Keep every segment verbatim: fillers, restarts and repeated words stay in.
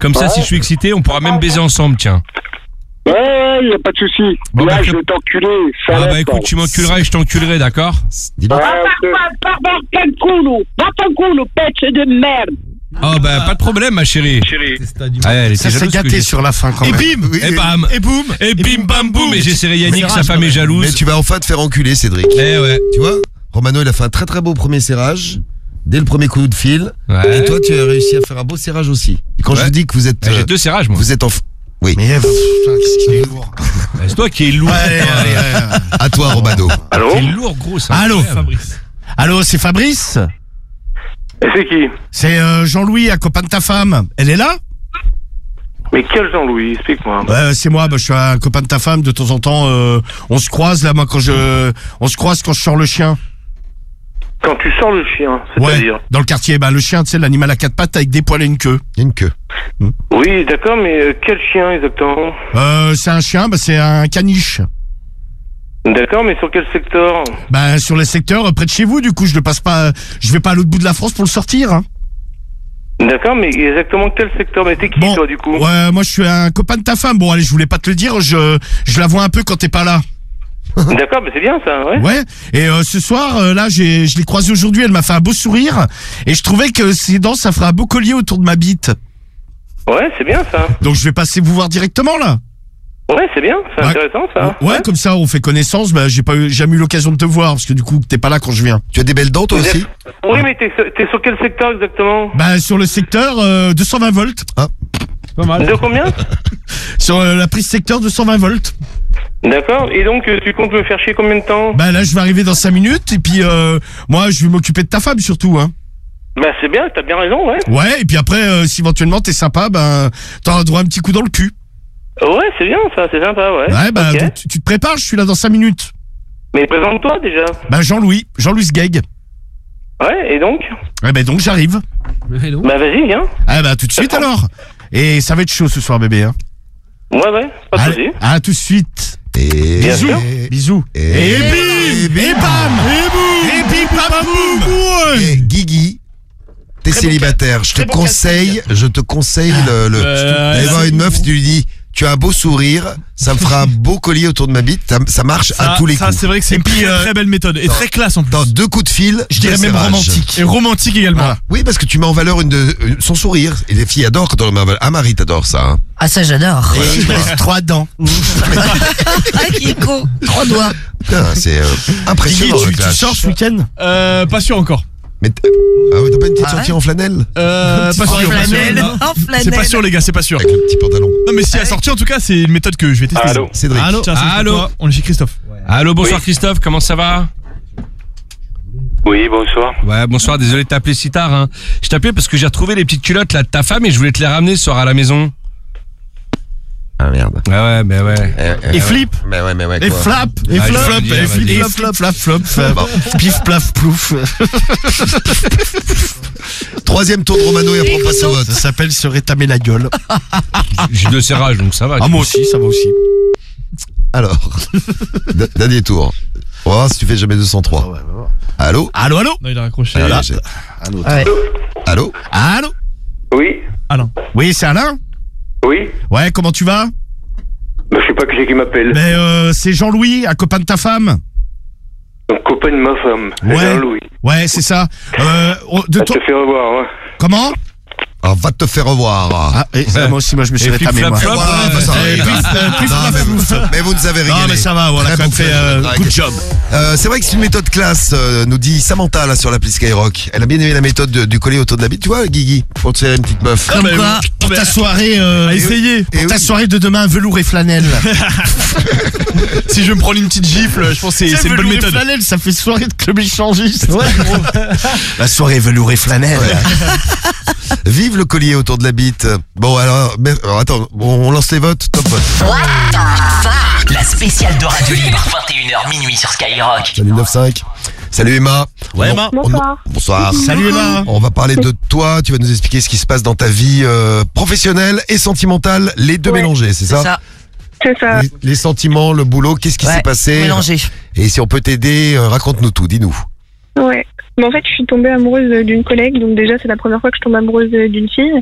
Comme ça, Ouais. si je suis excité, on pourra même baiser ensemble, tiens. Ouais, ouais, y a pas de souci. Bon, Là, bah, je que- vais t'enculer. Ah salope. bah écoute, tu m'enculeras et je t'enculerai, d'accord? Dis-le. Ouais, Va ok. va va ton culo, va ton culo, pète de merde. Oh bah pas de problème, ma chérie. Ah, elle était Ça s'est jalouse que gâté j'ai- sur la fin quand Et même. bim, Oui, et et- bam, Et boum. et bim bam boum. Et j'essaierai Yannick, sa serrage, femme est quand Mais jalouse. tu vas enfin te faire enculer, Cédric. Eh ouais. Tu vois, Romano, il a fait un très très beau premier serrage. Dès le premier coup de fil. Ouais. Et toi, tu as réussi à faire un beau serrage aussi. Et quand je Ouais. vous dis que vous êtes, Bah, euh, j'ai deux serrages, moi. vous êtes en, f- oui, Mais putain, qu'est-ce qu'il est lourd. Bah, c'est toi qui es lourd. Allez, allez, allez. à toi, Romano. Allô? T'es lourd, gros. c'est Allô, incroyable. Fabrice. Allô, c'est Fabrice. Et c'est qui? C'est euh, Jean-Louis, un copain de ta femme. Elle est là? Mais quel Jean-Louis? Explique-moi. Ouais, c'est moi. Bah, je suis un copain de ta femme. De temps en temps, euh, on se croise là. Moi, quand je, on se croise quand je sors le chien. Quand tu sors le chien, Ouais. c'est-à-dire? Dans le quartier, bah le chien, tu sais, l'animal à quatre pattes avec des poils et une queue. Il y a une queue. Oui, d'accord, mais euh, quel chien exactement? Euh, c'est un chien. Bah, c'est un caniche. D'accord, mais sur quel secteur? Bah, sur les secteurs euh, près de chez vous. Du coup, je le passe pas. Je vais pas à l'autre bout de la France pour le sortir. Hein. D'accord, mais exactement quel secteur? Mais t'es qui Bon, toi du coup? Ouais, moi, je suis un copain de ta femme. Bon, allez, je voulais pas te le dire. Je, je la vois un peu quand t'es pas là. D'accord, mais c'est bien ça, ouais. Ouais. Et euh, ce soir, euh, là, j'ai, je l'ai croisée aujourd'hui. Elle m'a fait un beau sourire. Et je trouvais que ses dents, ça ferait un beau collier autour de ma bite. Ouais, c'est bien ça. Donc, je vais passer vous voir directement là. Ouais, c'est bien, c'est Ouais. intéressant ça. Ouais, comme ça, on fait connaissance. Bah, j'ai pas eu, jamais eu l'occasion de te voir parce que du coup, t'es pas là quand je viens. Tu as des belles dents, toi Vous aussi? êtes- Oui, mais t'es sur- t'es sur quel secteur exactement? Bah, sur le secteur euh, deux cent vingt volts. Pas mal. De combien? Sur euh, la prise secteur deux cent vingt volts. D'accord, et donc euh, tu comptes me faire chier combien de temps? Bah là, je vais arriver dans cinq minutes. Et puis, euh, moi, je vais m'occuper de ta femme surtout. Hein. Bah c'est bien, t'as bien raison, ouais. Ouais. Et puis après, euh, si éventuellement t'es sympa, ben, t'auras droit à un petit coup dans le cul. Ouais, c'est bien ça, c'est sympa, ouais. Ouais, bah, Ok. donc, tu, tu te prépares. Je suis là dans cinq minutes. Mais présente-toi déjà. Bah, Jean-Louis, Jean-Louis Sgeg. Ouais, et donc? Ouais, ben donc j'arrive. Bah vas-y, viens. Ah bah tout de suite alors. Et ça va être chaud ce soir, bébé. Hein. Ouais, ouais, pas de soucis. Allez, à tout de suite. Et... Bien Bisous. sûr. Bisous. Et- Et bim. Et bam. Et boum. Et bim bam boum. Et Guigui, t'es Très bon célibataire. Je te très bon conseille, je te conseille le, le, Euh, d'aller voir c'est une meuf, tu lui dis, tu as un beau sourire, ça me fera un beau collier autour de ma bite, ça, ça marche à Ça, tous les ça, coups. c'est vrai que c'est Et une puis, très, euh, très belle méthode et très classe en plus. Dans deux coups de fil, Je dirais deux même serrages. romantique. Et romantique également. Voilà. Oui, parce que tu mets en valeur une de, euh, son sourire. Et les filles adorent quand on le met en valeur. Ah, Marie, t'adores ça. Hein. Ah ça j'adore. Et il me reste trois dents. Ah qui est con. Trois doigts. Putain, c'est euh, Guigui, impressionnant. tu, le tu clash. sors ce week-end? Euh, pas sûr encore. Mais t- ah oui, t'as pas une petite Ah ouais sortie en flanelle Euh, pas En sûr. pas sûr. flanelle. Non. En C'est flanelle. pas sûr les gars, c'est pas sûr. avec le petit pantalon. Non mais si à sortir en tout cas, c'est une méthode que je vais tester. Allô? Cédric. Allô? Tiens, c'est Allô? pour toi. On est chez Christophe. Allô, bonsoir Christophe, comment ça va? Oui, bonsoir. Ouais, bonsoir, désolé de t'appeler si tard. Hein. Je t'appelais parce que j'ai retrouvé les petites culottes là de ta femme et je voulais te les ramener ce soir à la maison. Ah merde. Ouais, ouais, mais ouais. Et flip. Mais ouais, mais ouais. Et quoi. flap. Et Ah, flop. je vais dire, Et vas-y. flip. Et flap. Flap. Flop. Bon. Pif plaf plouf. Troisième tour de Romano et après on passe au vote. Ça s'appelle se rétamer la gueule. J'ai deux serrages donc ça va. Ah moi aussi, ça va aussi. Alors, d- dernier tour. On va voir si tu fais jamais deux cent trois. Allô? Allô, allô. Non, il a raccroché. Allô, j'ai- Ouais. Allô? Allô. Oui, Alain. Oui, c'est Alain. oui. Ouais, comment tu vas? Bah, je sais pas qui c'est qui m'appelle. Ben euh, c'est Jean-Louis, un copain de ta femme. Un copain de ma femme. Ouais. C'est Jean-Louis. Ouais, c'est ça. Euh, oh, de Je toi. te fais revoir, ouais. Comment? Alors, va te faire revoir. Ah, et, euh, moi aussi, moi je me suis Et rétamé flip, moi. flap, flop, Ouais, bah, ça Eh, va. pif, euh, pif, Non, flap, mais, vous, flouf. mais vous nous avez rigolé. Non mais ça va, voilà, Très quand bon même fait film, euh, Drag. good job. Euh, c'est vrai que c'est une méthode classe, euh, nous dit Samantha là sur l'appli Skyrock. Elle a bien aimé la méthode de- du collier autour de la bite. Tu vois, Guigui, pour te faire une petite meuf. Comme quoi. Pour ta soirée, euh, À essayer. pour Et ta oui. soirée de demain, velours et flanelle. Si je me prends une petite gifle, je pense que c'est c'est une bonne velours et méthode. flanelle, ça fait soirée de club échangiste. La soirée velours et flanelle. Vive le collier autour de la bite. Bon alors, mais- alors, attends, bon, on lance les votes. Top vote. La spéciale de Radio Libre, vingt et une heures minuit sur Skyrock. Salut neuf cinq. Salut Emma. Ouais, On- Emma. on- Bonsoir. Bonsoir. Salut Emma. On va parler de toi. Tu vas nous expliquer ce qui se passe dans ta vie euh, professionnelle et sentimentale, les deux Ouais. mélangés, c'est C'est ça, ça. C'est ça. les, les sentiments, le boulot, qu'est-ce qui Ouais, s'est passé Mélangé. Et si on peut t'aider, euh, raconte-nous tout, dis-nous. Ouais. Mais en fait, je suis tombée amoureuse d'une collègue. Donc déjà, c'est la première fois que je tombe amoureuse d'une fille.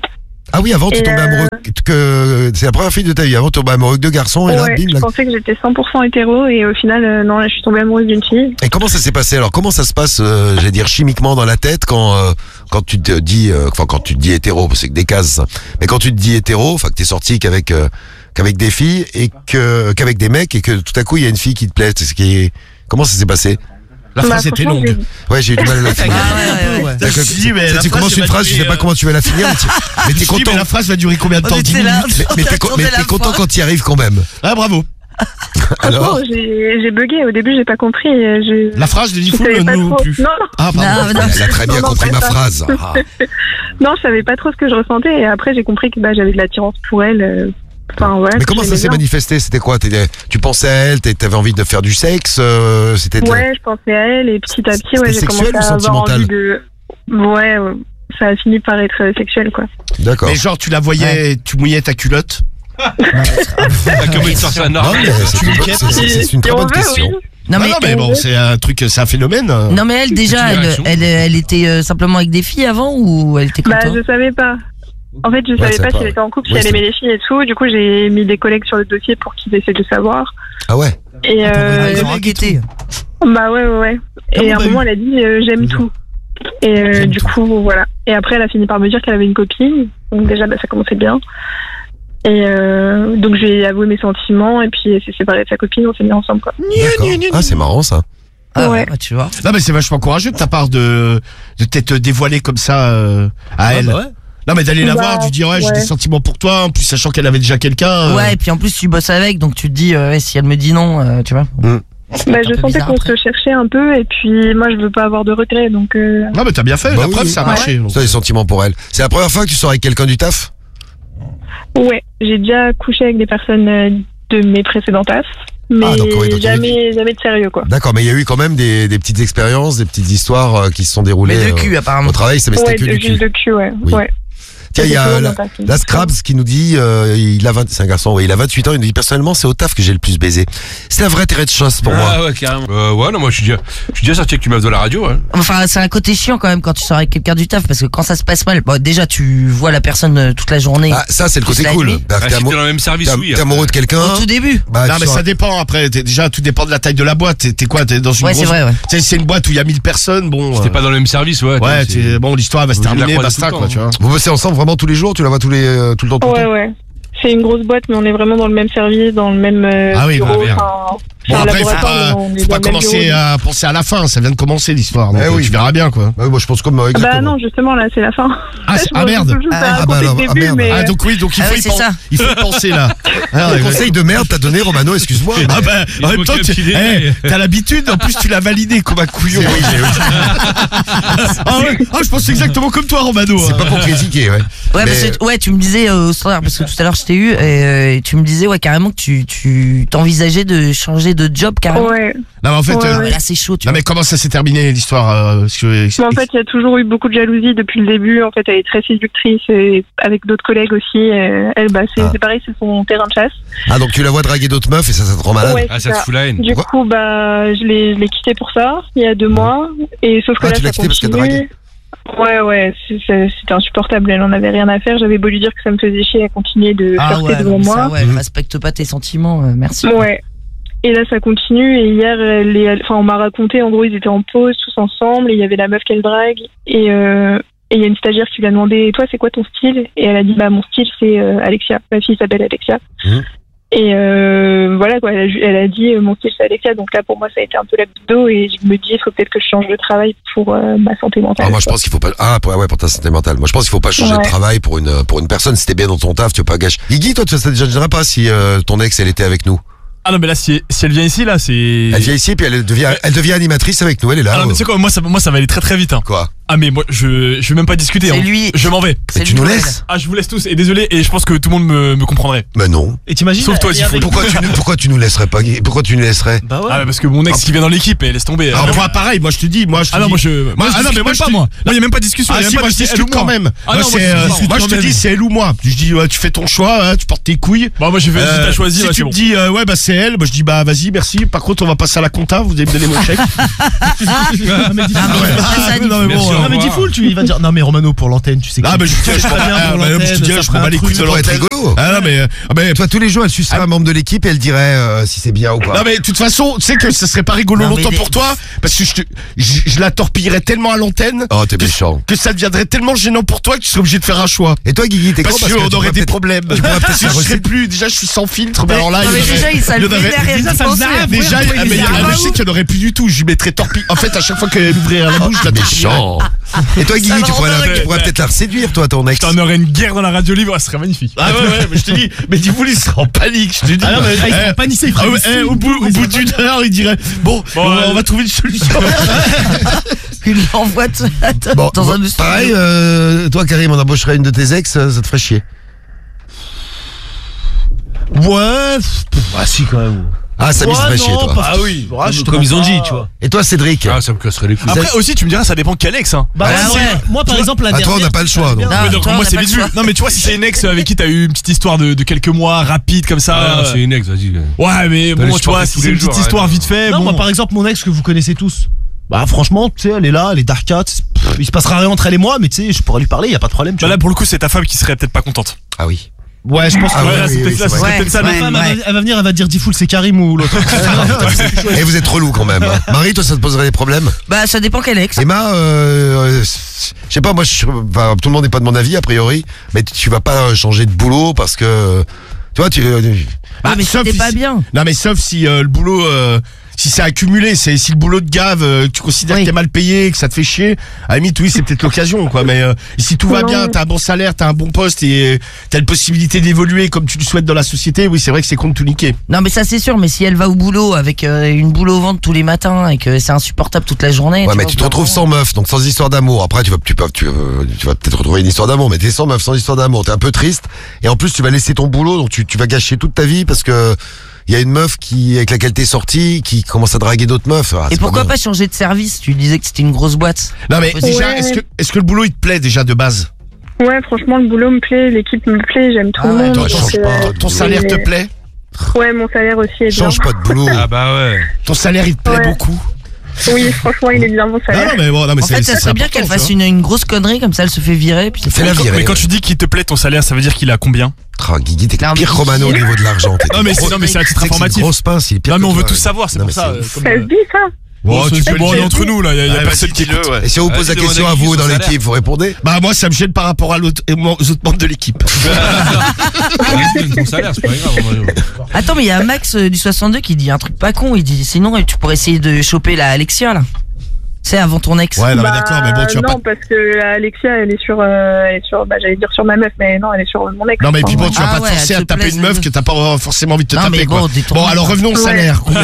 Ah oui, avant tu Et tombais euh, amoureux que, que c'est la première fille de ta vie. Avant tu tombais amoureux que deux garçons et là, Ouais, bim. je Là. pensais que j'étais cent pour cent hétéro et au final, euh, non, là, je suis tombée amoureuse d'une fille. Et comment ça s'est passé alors? Comment ça se passe, euh, j'allais dire chimiquement dans la tête quand euh, quand tu te dis, euh, enfin quand tu te dis hétéro, c'est que des cases. Ça. Mais quand tu te dis hétéro, enfin que t'es sorti qu'avec euh, qu'avec des filles et que qu'avec des mecs et que tout à coup il y a une fille qui te plaît. C'est ce qui est... Comment ça s'est passé? La Bah, phrase était franchement, longue. j'ai- Ouais, j'ai eu du mal à la finir. Ah, ouais, ouais, ouais. D'accord, Je me suis dit, mais tu- la tu phrase, commences elle une va phrase, tu sais durer, pas euh, comment tu vas la finir, mais, tu- mais Je me t'es suis dit, content. mais la phrase va durer combien de On temps? dix était là. minutes. Mais, mais t'es, co- mais t'es content quand tu y arrives quand même. Ah, bravo. Alors, Franchement, j'ai j'ai bugué. Au début, j'ai pas compris. euh, Je... La phrase, je l'ai dit je fou, savais pas non trop. plus. Non, Ah, pardon. Non, non. elle a très bien Non, non, compris pas ma ça. phrase. Ah. non, je savais pas trop ce que je ressentais. Et après, j'ai compris que bah, j'avais de l'attirance pour elle. euh, Enfin, voilà. Mais que comment ça j'aimais s'est bien. manifesté? C'était quoi? T'étais- Tu pensais à elle? t'es- T'avais envie de faire du sexe? euh, C'était de la- Ouais, je pensais à elle et petit à petit, C'était ouais, j'ai commencé sexuel ou à avoir sentimental envie de. Ouais, ouais, ça a fini par être euh, sexuel, quoi. D'accord. Mais genre, tu la voyais, tu mouillais ta culotte. T'as comme une sorte de Non, norme. mais c'est une, bonne- c'est- c'est- c'est une très Si on bonne veut, question. oui. Non, Ah mais, non, mais bon, c'est un truc, c'est un phénomène. non, mais elle, déjà, une elle, réaction. elle, elle était euh, simplement avec des filles avant ou elle était comme Bah, toi? je savais pas. En fait, je Ouais, savais ça pas va. si elle était en couple, si Ouais, elle c'est- aimait les filles et tout. Du coup, j'ai mis des collègues sur le dossier pour qu'ils essaient de savoir. Ah ouais. Et Ah, euh, ils ont enquêté. bah ouais, ouais, ouais. Comment Et à un t'as moment, eu elle a dit euh, j'aime tout. Et euh, J'aime du tout. coup, voilà. Et après, elle a fini par me dire qu'elle avait une copine. Donc déjà, bah, ça commençait bien. Et euh, donc, je lui ai avoué mes sentiments. Et puis, elle s'est séparée de sa copine. On s'est mis ensemble, quoi. D'accord. Ah, c'est marrant ça. Ah, Ouais. bah, tu vois. Non, mais c'est vachement courageux de ta part de, de t'être dévoilé comme ça euh, à elle. Non, mais d'aller la Bah, voir, tu dis, ouais, j'ai ouais. des sentiments pour toi, en plus, sachant qu'elle avait déjà quelqu'un. euh, Ouais, et puis en plus, tu bosses avec, donc tu te dis, euh, ouais, si elle me dit non, euh, tu vois. Bah, un je peu sentais bizarre qu'on après. se cherchait un peu. Et puis, moi, je veux pas avoir de regrets. Donc, euh, Non, mais t'as bien fait, Bah la oui, preuve, oui. ça a Ouais. marché. donc. Ça, des sentiments pour elle. C'est la première fois que tu sors avec quelqu'un du taf? ouais, j'ai déjà couché avec des personnes euh, de mes précédents tafs. Mais Ah, donc, ouais, donc, il y a jamais, jamais de sérieux, quoi. D'accord, mais il y a eu quand même des, des petites expériences, des petites histoires euh, qui se sont déroulées. Mais de euh, cul, apparemment. Au travail, ça mais c'était Ouais, que de, du juste cul. de cul, ouais. Oui. ouais. Tiens, il y a C'était la, toujours dans ta- la Scrabs qui nous dit, euh, il a vingt, c'est un garçon, oui, il a vingt-huit ans, il nous dit personnellement, c'est au taf que j'ai le plus baisé. C'est un vrai terrain de chasse pour moi. Ah ouais, carrément. Euh, ouais, non, moi je suis déjà, je suis déjà sorti avec une meuf de la radio. Ouais. Enfin, c'est un côté chiant quand même quand tu sors avec quelqu'un du taf, parce que quand ça se passe mal, bon, déjà, tu vois la personne euh, toute la journée. Ah, ça, c'est le Plus côté la cool. nuit. Bah, Ah, t'es, si amou- t'es dans le même service, t'es- oui. t'es amoureux de quelqu'un. Au tout début. Bah, Non, tu mais sors- ça dépend après. T'es- déjà, tout dépend de la taille de la boîte. T'es, t'es quoi? T'es dans une Ouais, grosse. c'est vrai, ouais. Tu sais, c'est une boîte où il y a mille personnes. Bon. T'es euh, pas dans le même service, ouais. Ouais, t'es- t'es- bon, l'histoire va se Vous la terminer, croisez tout basta, le temps, quoi, tu vois. Vous bossez ensemble vraiment tous les jours? Tu la vois tous les, euh, tout le temps, tout le Ouais, temps? ouais. C'est une grosse boîte, mais on est vraiment dans le même service, dans le même euh, Ah oui, bureau. bah, merde. enfin, c'est Bon, un après, faut laboratoire, pas, mais on est faut dans pas le même commencer bureau. à penser à la fin. Ça vient de commencer l'histoire. Donc, Eh euh, oui. tu verras bien, quoi. Bah oui, moi je pense comme euh, exactement. Bah non, justement, là, c'est la fin. Ah, c'est- Je ah, me merde. suis toujours Ah, pas ah, raconté bah alors, le ah, début, merde. mais Ah, donc oui, donc il Ah faut, oui, y c'est pen- ça. il faut y penser là. Ah, Quel ouais, conseil de merde t'as donné, Romano, excuse-moi. mais- Ah bah, Il en faut même temps, qu'il y ait un tu petit détail. eh, t'as l'habitude, en plus tu l'as validé comme un couillon. Ah ouais, ah, je pense exactement comme toi, Romano. C'est hein. pas pour critiquer, ouais. Ouais, Mais- parce que, ouais, tu me disais euh, au standard, parce que tout à l'heure je t'ai eu, et, euh, et tu me disais, ouais, carrément que tu, tu t'envisageais de changer de job carrément. ouais. Non, mais en fait, Ouais, euh, Ah, mais là, c'est chaud, tu non, vois. mais comment ça s'est terminé l'histoire euh, parce que- Mais en fait, il y a toujours eu beaucoup de jalousie depuis le début. En fait, elle est très séductrice et avec d'autres collègues aussi. euh, Elle, bah, c'est Ah. c'est pareil, c'est son terrain de chasse. Ah, donc tu la vois draguer d'autres meufs et ça, ça te rend malade? Ouais, Ah, c'est ça te ça. fout la haine. Du Pourquoi coup, bah, je l'ai, je l'ai quitté pour ça, il y a deux mois. Et sauf que Ah, là, tu l'as ça quitté parce qu'elle continue. Ouais, ouais, c'est- c'est- c'était insupportable. Elle en avait rien à faire. J'avais beau lui dire que ça me faisait chier à continuer de Ah flirter ouais, devant non, mais moi. ça, ouais, elle respecte pas tes sentiments, euh, merci. Ouais. Et là, ça continue. Et hier, elle est- elle- enfin, on m'a raconté, en gros, ils étaient en pause tous ensemble. Et il y avait la meuf qu'elle drague. Et euh, et il y a une stagiaire qui lui a demandé, toi, c'est quoi ton style? Et elle a dit, bah, mon style, c'est euh, Alexia. Ma fille s'appelle Alexia. Mhm. Et euh, voilà, quoi. Elle a, ju- elle a dit, euh, mon style, c'est Alexia. Donc là, pour moi, ça a été un peu la goutte d'eau. Et je me dis, il faut peut-être que je change de travail pour euh, ma santé mentale. Ah, moi je pense qu'il faut pas. Ah, pour, ouais, pour ta santé mentale. Moi je pense qu'il faut pas changer Ouais. de travail pour une pour une personne. Si t'es bien dans ton taf, tu veux pas gâcher. Guigui, toi, tu ça te gênerait pas si euh, ton ex elle était avec nous? Ah non, mais là, si, si elle vient ici, là, c'est. Elle vient ici puis elle devient elle devient animatrice avec nous. Elle est là. Ah non, mais euh, tu sais quoi, moi ça, moi, ça va aller très très vite. Hein. Quoi? Ah, mais moi, je, je vais même pas discuter. C'est hein. lui. Je m'en vais. C'est Mais tu lui, nous ouais. laisses? Ah, je vous laisse tous. Et désolé, et je pense que tout le monde me, me comprendrait. Mais non. Et t'imagines Sauf toi, elle est Tifo. avec- Pourquoi tu nous- pourquoi tu nous laisserais pas? Guy Pourquoi tu nous laisserais? Bah ouais. Ah, parce que mon ex qui vient dans l'équipe, et laisse tomber. Alors, Ah, moi, pareil, moi je te dis, moi je te ah non, dis. moi je. Moi, Moi, ah je non, mais discute moi même je pas, te- moi. Là, il y a même pas de discussion. Ah il y a si, même moi pas je de- discute elle ou quand moi. même. Ah Moi, non, c'est, moi, je euh, discute moi, quand je te même. dis, c'est elle ou moi. Je dis, ouais, tu fais ton choix, hein, tu portes tes couilles. Bon, moi je vais. Si Euh, t'as choisi, si ouais, tu c'est me bon. dis, euh, ouais, bah c'est elle, bah je dis, bah vas-y, merci. Par contre, on va passer à la compta, vous allez me donner mon chèque. Ah, mais dis- Ah, mais c'est pas ça, non, mais bon, Merci, euh, Non, mais dis full, tu il va dire non, mais Romano pour l'antenne, tu sais que. Ah, mais je tiens, je prends bien pour l'antenne. Tu dirais, je prends pas les couilles de l'antenne. Rigolo. Ah, non, mais, mais. Toi, tous les jours, elle sucerait un membre de l'équipe et elle dirait euh, si c'est bien ou pas. Non, mais de toute façon, tu sais que ça serait pas rigolo Non, mais longtemps des- pour toi, parce que je, te, je, je la torpillerais tellement à l'antenne. Oh, t'es que- méchant. Que ça deviendrait tellement gênant pour toi que tu serais obligé de faire un choix. Et toi, Guigui, t'es Parce con qu'on tu aurait pourrais des peut-être- problèmes. tu pourrais peut-être Si faire je serais aussi. plus, déjà je suis sans filtre, mais alors là, Non, il y mais aurait- déjà, il ça il y le en aurait- vénère rien déjà, d'y ça me penser. vénère. Après, Déjà, après, ah, il mais il y est a- là, je sais qu'il n'y en aurait plus du tout. Je lui mettrais torpille. En fait, à chaque fois qu'elle ouvrirait la bouche, je la torpillerais. Méchant. Et toi, Guigui, Ça tu le pourrais, rend la- dingue. tu pourrais peut-être la séduire, toi, ton ex. T'en aurais une guerre dans la radio libre, ça serait magnifique. Ah ouais, ouais, mais je te dis, mais dis-vous, il serait en panique, je te dis. Ah non, mais ah, il serait Eh, en panique, il ferait ah ouais, des eh, signes. au bout, au bout d'une heure, il dirait, bon, Bon, on, va, euh, on va trouver une solution. Il l'envoie t- Bon, dans bon, un studio. pareil, euh, toi, Karim, on embaucherait une de tes ex, ça ça te ferait chier. Ouais, pff, ah si quand même. Ah, Samy, ça te Ouais, ferait chier, non, toi. pas- Ah oui. Ah, je te Comme mens ils ont pas. dit, tu vois. Et toi, Cédric. Ah, ça me casserait les couilles. Après aussi, tu me diras, ça dépend de quel ex. Hein. Bah Ah ouais, ouais. moi par exemple la Ah, toi, dernière. on n'a pas le choix, donc. Non, Mais donc, toi, moi, on a c'est pas vite le vu. choix. Non, mais tu vois, si c'est une ex avec qui t'as eu une petite histoire de, de quelques mois, rapide comme ça. Ah, euh, c'est une ex, vas-y. Ouais, mais T'as les bon, tu vois, supporter si tous c'est les une petite jours, histoire arrête. vite fait. Non, bon. moi par exemple mon ex que vous connaissez tous. Bah franchement, tu sais, elle est là, elle est darka, tu sais, pff, il se passera rien entre elle et moi, mais tu sais, je pourrais lui parler, y a pas de problème. Tu Bah vois. là, pour le coup, c'est ta femme qui serait peut-être pas contente. Ah oui. Ouais, je pense que Ah Ouais, ouais, là, oui, c'est oui, peut-être c'est ça, ce vrai. serait peut-être ça. ma Ouais, femme, elle, ouais. va, elle va venir, elle va dire Diffoul, c'est Karim ou l'autre. Et vous êtes relou quand même. hein. Marie, toi, ça te poserait des problèmes. Bah, ça dépend quel ex. Emma, euh, euh, je sais pas, moi, je, enfin, tout le monde n'est pas de mon avis, a priori, mais tu vas pas changer de boulot parce que, tu vois, tu, euh, Ah, mais sauf c'était pas si- bien. Non, mais sauf si euh, le boulot, euh, si c'est accumulé, c'est si le boulot de gave, euh, tu considères Oui. que t'es mal payé, que ça te fait chier, à la limite, oui, c'est peut-être l'occasion, quoi. Mais euh, si tout va Non. bien, t'as un bon salaire, t'as un bon poste et euh, t'as une possibilité d'évoluer comme tu le souhaites dans la société, oui, c'est vrai que c'est con de tout niquer. Non, mais ça c'est sûr, mais si elle va au boulot avec euh, une boule au ventre tous les matins et que c'est insupportable toute la journée. ouais, mais vois, tu te retrouves sans meuf, donc sans histoire d'amour. Après, tu vas, tu peux, tu, euh, tu vas peut-être retrouver une histoire d'amour, mais t'es sans meuf, sans histoire d'amour. T'es un peu triste, et en plus, tu vas laisser ton boulot, donc tu, tu vas gâcher toute ta vie parce que il y a une meuf qui, avec laquelle t'es sorti, qui commence à draguer d'autres meufs. Ah, Et c'est pourquoi bien. pas changer de service? Tu disais que c'était une grosse boîte. Non, mais Ouais. déjà, est-ce que, est-ce que le boulot, il te plaît déjà de base? Ouais, franchement, le boulot me plaît, l'équipe me plaît, j'aime tout Ah le ouais, monde. toi, donc, change euh, pas. Ton salaire te plaît? Ouais, mon salaire aussi est bien. Change pas de boulot. Ah bah ouais. Ton salaire, il te plaît Ouais. beaucoup? Oui, franchement, il est bien, mon Non, salaire. non, mais bon, non, mais En fait, ça c'est serait bien important, qu'elle tu fasse vois. une, une grosse connerie, comme ça elle se fait virer. Puis c'est Fais la tout. virer. Mais quand tu dis qu'il te plaît ton salaire, ça veut dire qu'il a combien? Ah, Guigui, t'es Non, mais pire Guigui- Romano au niveau de l'argent. T'es- Non, mais c'est, non, mais c'est à Tu titre sais que c'est une informatif. grosse pince, il est pire Non, mais que on veut toi. tout savoir, c'est Non, pour mais ça. c'est euh, ouf. comme, Ça euh, se dit, ça? Bon, tu peux le le dire. entre nous, là, y a, y a Ouais, personne vas-y, qui dis-le, écoute. ouais. Et si on vous pose la Vas-y, question à demandez vous qui dans son salaire. l'équipe, vous répondez? Bah, moi, ça me gêne par rapport à l'autre, aux autres membres de l'équipe. Arrête ton salaire, c'est pas grave. Romano. Attends, mais il y a un Max euh, du soixante-deux qui dit un truc pas con. Il dit sinon tu pourrais essayer de choper la Alexia là. C'est avant ton ex. Ouais, non, mais Bah, d'accord, mais bon, tu vas non, pas. parce que Alexia, elle est sur, euh, elle est sur, bah, j'allais dire sur ma meuf, mais non, elle est sur mon ex. Non, mais puis Enfin, bon, tu vas Ah pas ouais, te forcer elle à te taper plaise, une meuf elle. que t'as pas forcément envie de te Non, taper, mais quoi. bon, détourne- Bon, alors revenons au Ouais. salaire. Combien?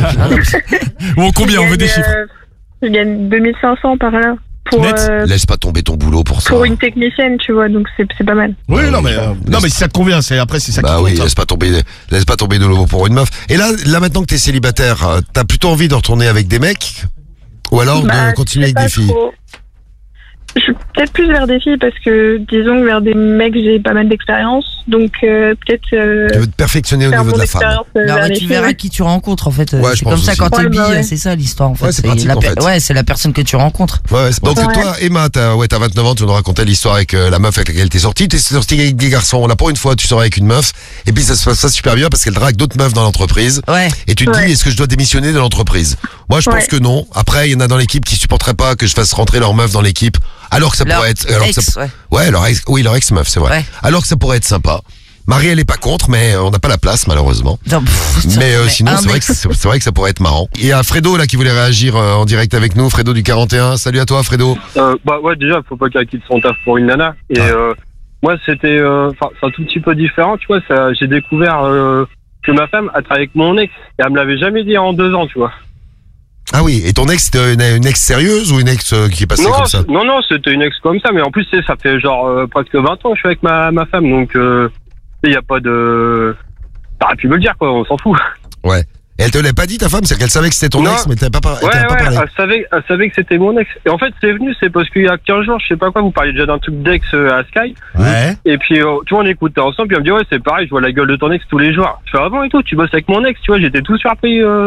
Bon, combien? On veut des je gagne, chiffres. euh, Je gagne deux mille cinq cents par là. Pour, Net. euh, Laisse pas tomber ton boulot pour ça. pour une technicienne, tu vois, donc c'est c'est pas mal. Oui, Bah non, oui. mais, euh, non, mais si ça te convient, c'est, après, c'est ça Bah qui oui, compte. hein. laisse pas tomber, laisse pas tomber de l'eau pour une meuf. Et là, là maintenant que t'es célibataire, euh, t'as plutôt envie de retourner avec des mecs, ou alors Bah, de continuer je sais avec des pas filles? trop. Je suis peut-être plus vers des filles parce que, disons que vers des mecs, j'ai pas mal d'expérience. Donc, euh, peut-être euh, Tu veux te perfectionner au faire niveau mon de la femme. expérience euh, Non, vers mais les tu filles. verras ouais. qui tu rencontres en fait. Ouais, je c'est pense comme ça aussi. quand Ouais, t'es bi, bah ouais. c'est ça l'histoire en fait. Ouais, c'est pratique, la en per- fait. Ouais, c'est la personne que tu rencontres. Ouais, ouais, c'est- donc Ouais. toi, Emma, t'as, ouais, t'as vingt-neuf ans, tu nous racontais l'histoire avec euh, la meuf avec laquelle t'es sortie. T'es sortie avec des garçons. Là, pour une fois, tu sors avec une meuf, et puis ça se passe pas super bien parce qu'elle drague d'autres meufs dans l'entreprise. Ouais. Et tu te Ouais. dis, est-ce que je dois démissionner de l'entreprise? Moi, je Ouais. pense que non. Après, il y en a dans l'équipe qui supporteraient pas que je fasse rentrer leur meuf dans l'équipe, alors que ça Leur pourrait être, alors que ex, ça- ouais. ouais, leur ex, oui, leur ex-meuf, c'est vrai. Ouais. Alors que ça pourrait être sympa. Marie, elle est pas contre, mais euh, on n'a pas la place, malheureusement. Non, pff, Mais euh, mais sinon, un c'est vrai, ex. que c'est c'est vrai que ça pourrait être marrant. Il y a Fredo là qui voulait réagir euh, en direct avec nous. Fredo du quarante et un. Salut à toi, Fredo. Euh, bah ouais, déjà, faut pas qu'elle quitte son taf pour une nana. Et Ah. euh, moi, c'était, euh, enfin, c'est un tout petit peu différent, tu vois. Ça, j'ai découvert euh, que ma femme a travaillé avec mon ex et elle me l'avait jamais dit en deux ans, tu vois. Ah oui, et ton ex, c'était une, une ex sérieuse ou une ex euh, qui est passée Non, comme ça? c'est- non, non, c'était une ex comme ça, mais en plus, tu sais, ça fait genre euh, presque vingt ans que je suis avec ma, ma femme, donc il y a pas de. T'aurais pu me le dire, quoi, on s'en fout. Ouais. Et elle te l'a pas dit, ta femme? C'est qu'elle savait que c'était ton Non. ex, mais t'avais pas, par- Ouais, t'avais pas ouais, parlé. elle savait, elle savait que c'était mon ex. Et en fait, c'est venu, c'est parce qu'il y a quinze jours, je sais pas quoi, vous parliez déjà d'un truc d'ex euh, à Sky. Ouais. Et puis, euh, tu vois, on écoutait ensemble, puis elle me dit, ouais, c'est pareil, je vois la gueule de ton ex tous les jours. Je fais, ah bon et tout, tu bosses avec mon ex, tu vois, j'étais tout surpris. Euh...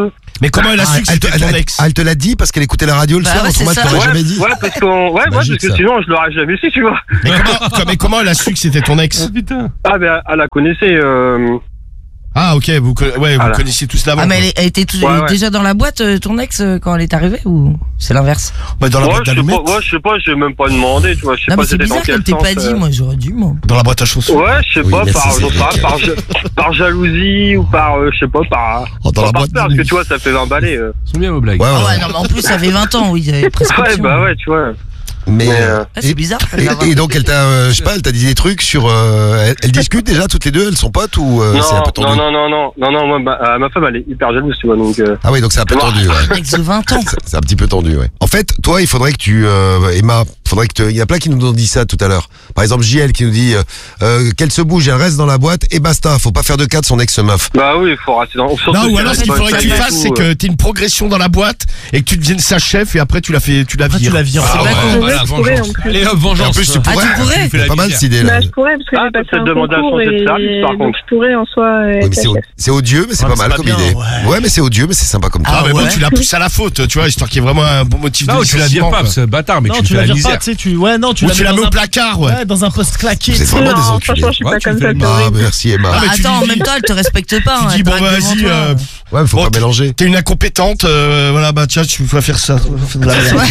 Mais comment elle a su que elle, te, c'était ton elle, ex? elle te l'a dit parce qu'elle écoutait la radio le Bah soir, ouais, autrement c'est elle ça. t'aurait Ouais, jamais dit. ouais, parce qu'on, ouais, ouais, parce Magique, que ça. sinon je l'aurais jamais su, tu vois. Mais comment, mais comment elle a su que c'était ton ex? Putain. Ah, ben, elle la connaissait, euh, Ah ok, vous, co- ouais, vous Voilà. connaissiez tous d'avant. Ah, mais quoi. elle, elle était tout- Ouais, elle était ouais. déjà dans la boîte, euh, ton ex, euh, quand elle est arrivée, ou c'est l'inverse? Bah, dans la ouais, boîte je sais d'allumettes. pas, ouais, je sais pas, j'ai même pas demandé, tu vois, je sais Non, pas mais c'est c'était dans bizarre quel qu'elle t'ait sens. pas dit, euh. moi j'aurais dû, moi. Dans la boîte à chaussures. Ouais, je sais Oui, pas, mais par, c'est- je sais pas, c'est- par, ja- par jalousie ou par, euh, je sais pas, par, Oh, dans pas la par boîte peur, de parce que nuit. tu vois, ça fait vingt balais. Euh. Ils sont bien vos blagues. Ouais, ouais, Ah ouais, ouais. non, mais en plus, ça fait vingt ans, oui, il y avait prescription. Ouais, bah ouais, tu vois. Mais, Mais, euh, euh, Ah, c'est bizarre. et, et donc elle t'a, euh, je sais pas, elle t'a dit des trucs sur. Euh, elles, elles discutent déjà toutes les deux, elles sont potes ou euh, c'est un peu non, tendu? non, non, non, non, non, moi, ma, euh, ma femme, elle est hyper jalouse, tu vois, donc. Euh, Ah oui, donc c'est un peu tendu. Ouais. Un ex de vingt ans. C'est- C'est un petit peu tendu, ouais. En fait, toi, il faudrait que tu, euh, Emma, faudrait que te- il y a plein qui nous ont dit ça tout à l'heure. Par exemple, J L qui nous dit euh, euh, qu'elle se bouge, elle reste dans la boîte et basta. Faut pas faire de cas de son ex-meuf. bah oui, il faut rester dans. surtout Non, si ou elle alors reste ce qu'il pas faudrait que tu calme et fasses, tout, c'est euh. que t'aies une progression dans la boîte et que tu deviennes sa chef et après tu la fais, tu la Après, vires. tu la vires. Ah pas ouais, con. voilà, Ouais, je pourrais, vengeance. en plus. Allez hop, Et en vengeance. plus, tu Ah, pourrais. tu pourrais? fais la C'est pas mal misère. cette idée là. Bah, je pourrais, parce que Ah, j'ai passé peut-être un demander à concours changer de et service, par donc contre. je pourrais en soi Oui, être mais c'est, la au- chef. c'est odieux, mais c'est Ouais, pas c'est mal pas comme bien, idée. ouais. Ouais, mais c'est odieux, mais c'est sympa comme Ah, truc. mais bon, ouais. tu la pousses à la faute, tu vois, histoire qu'il y ait vraiment un bon motif Non, de tu la vires licenciement, pas, quoi. ce bâtard, mais Non, tu tu fais la la vires misère. pas, tu sais, tu, ouais, non, tu Ou la tu la mets dans au un- placard, ouais. Ouais, dans un poste claqué. Vous êtes tu sais. vraiment des Non, enculés. franchement, je suis Ouais, pas tu comme fais ça, la c'est Ah, horrible. merci Emma. Ah, mais tu Attends, en dis- même temps, elle te respecte pas. Tu hein, dis, elle bon, drague devant vas-y, toi. euh, Ouais, mais faut Bon, pas mélanger. t'es une incompétente, euh, voilà, bah tiens, tu vas faire ça. tu vas faire de la merde.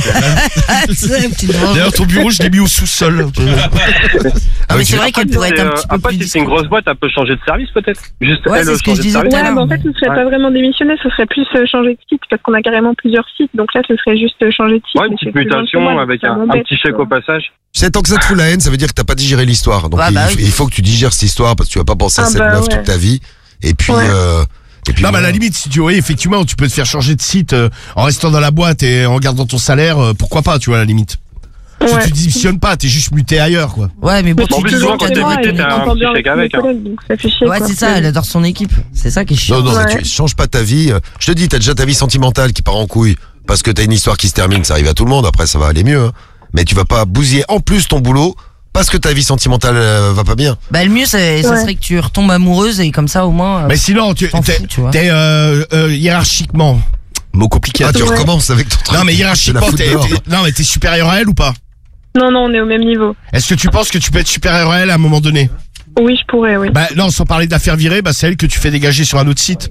Ah, tu sais, petite vengeance. D'ailleurs, ton bureau, je l'ai mis au sous-sol. Ah, mais oui, c'est tu- vrai qu'elle pourrait être un Euh, petit peu Après, plus si c'est une discrète. grosse boîte, elle peut changer de service, peut-être. Juste, Ouais, elle, c'est ce que changer je de disais service. tout à Ouais, l'heure. mais en fait, ce serait Ouais. pas vraiment démissionner, ce serait plus euh, changer de site, parce qu'on a carrément plusieurs sites, donc là, ce serait juste euh, changer de site. Ouais, une mais petite c'est plus loin de chez moi, mutation donc avec ça un, un m'embête, petit tu chèque vois. au passage. Tu sais, tant que ça te fout la haine, ça veut dire que t'as pas digéré l'histoire. Donc Ouais, il, bah faut- oui. il faut que tu digères cette histoire parce que tu vas pas penser à Ah cette bah meuf ouais. toute ta vie. Et puis, Ouais. euh, et puis Non, mais à voilà. la limite, si tu vois, effectivement, tu peux te faire changer de site euh, en restant dans la boîte et en gardant ton salaire, euh, pourquoi pas, tu vois, à la limite. Si Ouais. tu démissionnes pas, t'es juste muté ailleurs, quoi. Ouais, mais bon, Bon, en tu plus, dis souvent, qu'elle quand t'es devrait muté, te- t'as un On s'entend petit bien chèque avec avec, mes hein. collègues, donc ça fait chier, Ouais, quoi. c'est ça, elle adore son équipe. C'est ça qui est chiant. Non, non, mais Ouais. tu changes pas ta vie. euh, Je te dis, t'as déjà ta vie sentimentale qui part en couille parce que t'as une histoire qui se termine. Ça arrive à tout le monde. Après, ça va aller mieux. hein. Mais tu vas pas bousiller en plus ton boulot parce que ta vie sentimentale euh, va pas bien. Bah, le mieux, c'est- ça Ouais. serait que tu retombes amoureuse et comme ça, au moins. euh, Mais sinon, tu t'en t'es fous, tu vois. t'es, euh, euh, hiérarchiquement, mot compliqué. Ah, à tu dire. Ouais. recommences avec ton truc. Non, mais C'est la hiérarchiquement, foutre t'es, dehors. t'es- non, mais t'es supérieur à elle ou pas? Non, non, on est au même niveau. Est-ce que tu penses que tu peux être supérieur à elle à un moment donné? Oui, je pourrais, oui. Bah non, sans parler de la faire virer, bah c'est elle que tu fais dégager sur un autre site.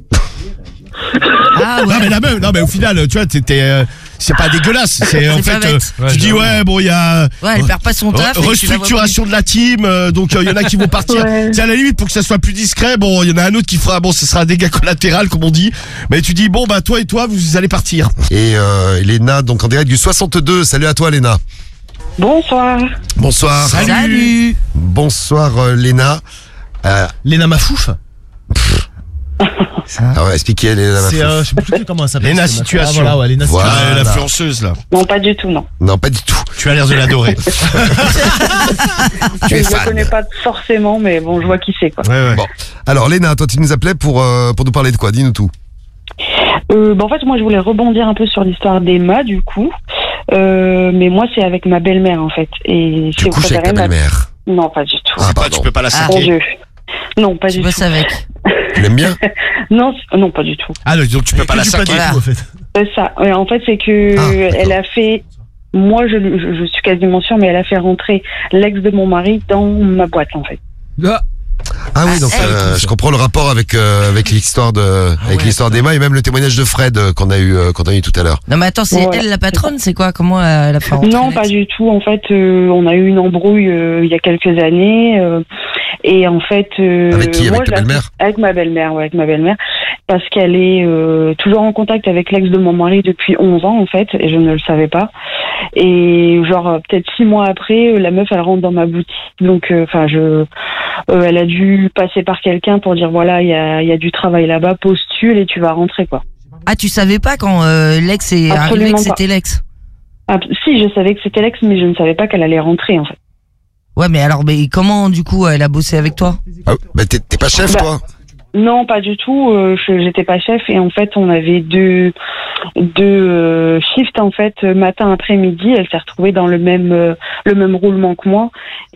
Ah ouais. Non mais la même, non mais au final, tu vois, t'es, t'es, euh, c'est pas dégueulasse. C'est en C'est pas fait, euh, bête. Ouais, tu dis j'avoue. ouais, bon il y a Ouais, elle perd pas son taf. et tu la vois restructuration de la team, euh, donc il y en a qui vont partir. Ouais. C'est à la limite pour que ça soit plus discret. Bon, il y en a un autre qui fera, bon, ce sera un dégât collatéral comme on dit. Mais tu dis bon bah toi et toi vous allez partir. Et euh, Léna, donc en direct du soixante-deux. Salut à toi, Léna. Bonsoir. Bonsoir. plus. Salut. Bonsoir, euh, Léna. Euh, Léna Mafouf. alors, expliquez Léna. C'est, Mafouf. euh, je sais plus comment elle s'appelle. Léna cette meuf. Situation. Ah, voilà, ouais, Léna Voilà. Situation. Ah, l'influenceuse là. Non, pas du tout, non. Non, pas du tout. Tu as l'air de l'adorer. Tu es je ne fan. connais pas forcément, mais bon, je vois qui c'est, quoi. Ouais, ouais. Bon. Alors, Léna, toi, tu nous appelais pour, euh, pour nous parler de quoi? Dis-nous tout. Euh, bah, en fait, moi, je voulais rebondir un peu sur l'histoire d'Emma, du coup. Euh, mais moi, c'est avec ma belle-mère, en fait. Et Tu si vous couches avec ta préférez, ma- belle-mère. Non, pas du tout. Ah, Pas, pardon. tu peux pas la Ah. Mon saquer. Dieu. Non, pas Tu du bosses tout. avec. Tu l'aimes bien? Non, c- non, pas du tout. Ah donc tu peux pas la Que du pas saquer. du tout, en fait. C'est ça. Ouais, en fait, c'est que Ah, d'accord. elle a fait. Moi, je, je, je suis quasiment sûre, mais elle a fait rentrer l'ex de mon mari dans ma boîte, en fait. Ah oui, donc Ah, euh, elle. je comprends le rapport avec euh, avec l'histoire de avec ouais, l'histoire d'Emma et même le témoignage de Fred euh, qu'on a eu euh, qu'on a eu tout à l'heure. Non, mais attends, c'est Ouais. elle la patronne, c'est quoi? Comment euh, elle a fait rentrer Non, l'ex pas du tout. En fait, euh, on a eu une embrouille euh, il y a quelques années. euh, et en fait... euh, Avec qui? Avec moi, ta je la- belle-mère? Avec ma belle-mère, ouais, avec ma belle-mère. Parce qu'elle est euh, toujours en contact avec l'ex de mon mari depuis onze ans, en fait, et je ne le savais pas. Et genre, euh, peut-être six mois après, euh, la meuf, elle rentre dans ma boutique. Donc, enfin, je... euh, elle a dû passer par quelqu'un pour dire, voilà, il y a, il y a du travail là-bas, postule et tu vas rentrer, quoi. Ah, tu savais pas quand euh, l'ex est arrivé Absolument que pas. c'était l'ex? Ah, si, je savais que c'était l'ex, mais je ne savais pas qu'elle allait rentrer, en fait. Ouais, mais alors, mais comment du coup elle a bossé avec toi? Ah, bah t'es t'es pas chef Bah, toi? Non, pas du tout. Euh, je- j'étais pas chef et en fait, on avait deux deux euh, shifts en fait, matin après-midi. Elle s'est retrouvée dans le même euh, le même roulement que moi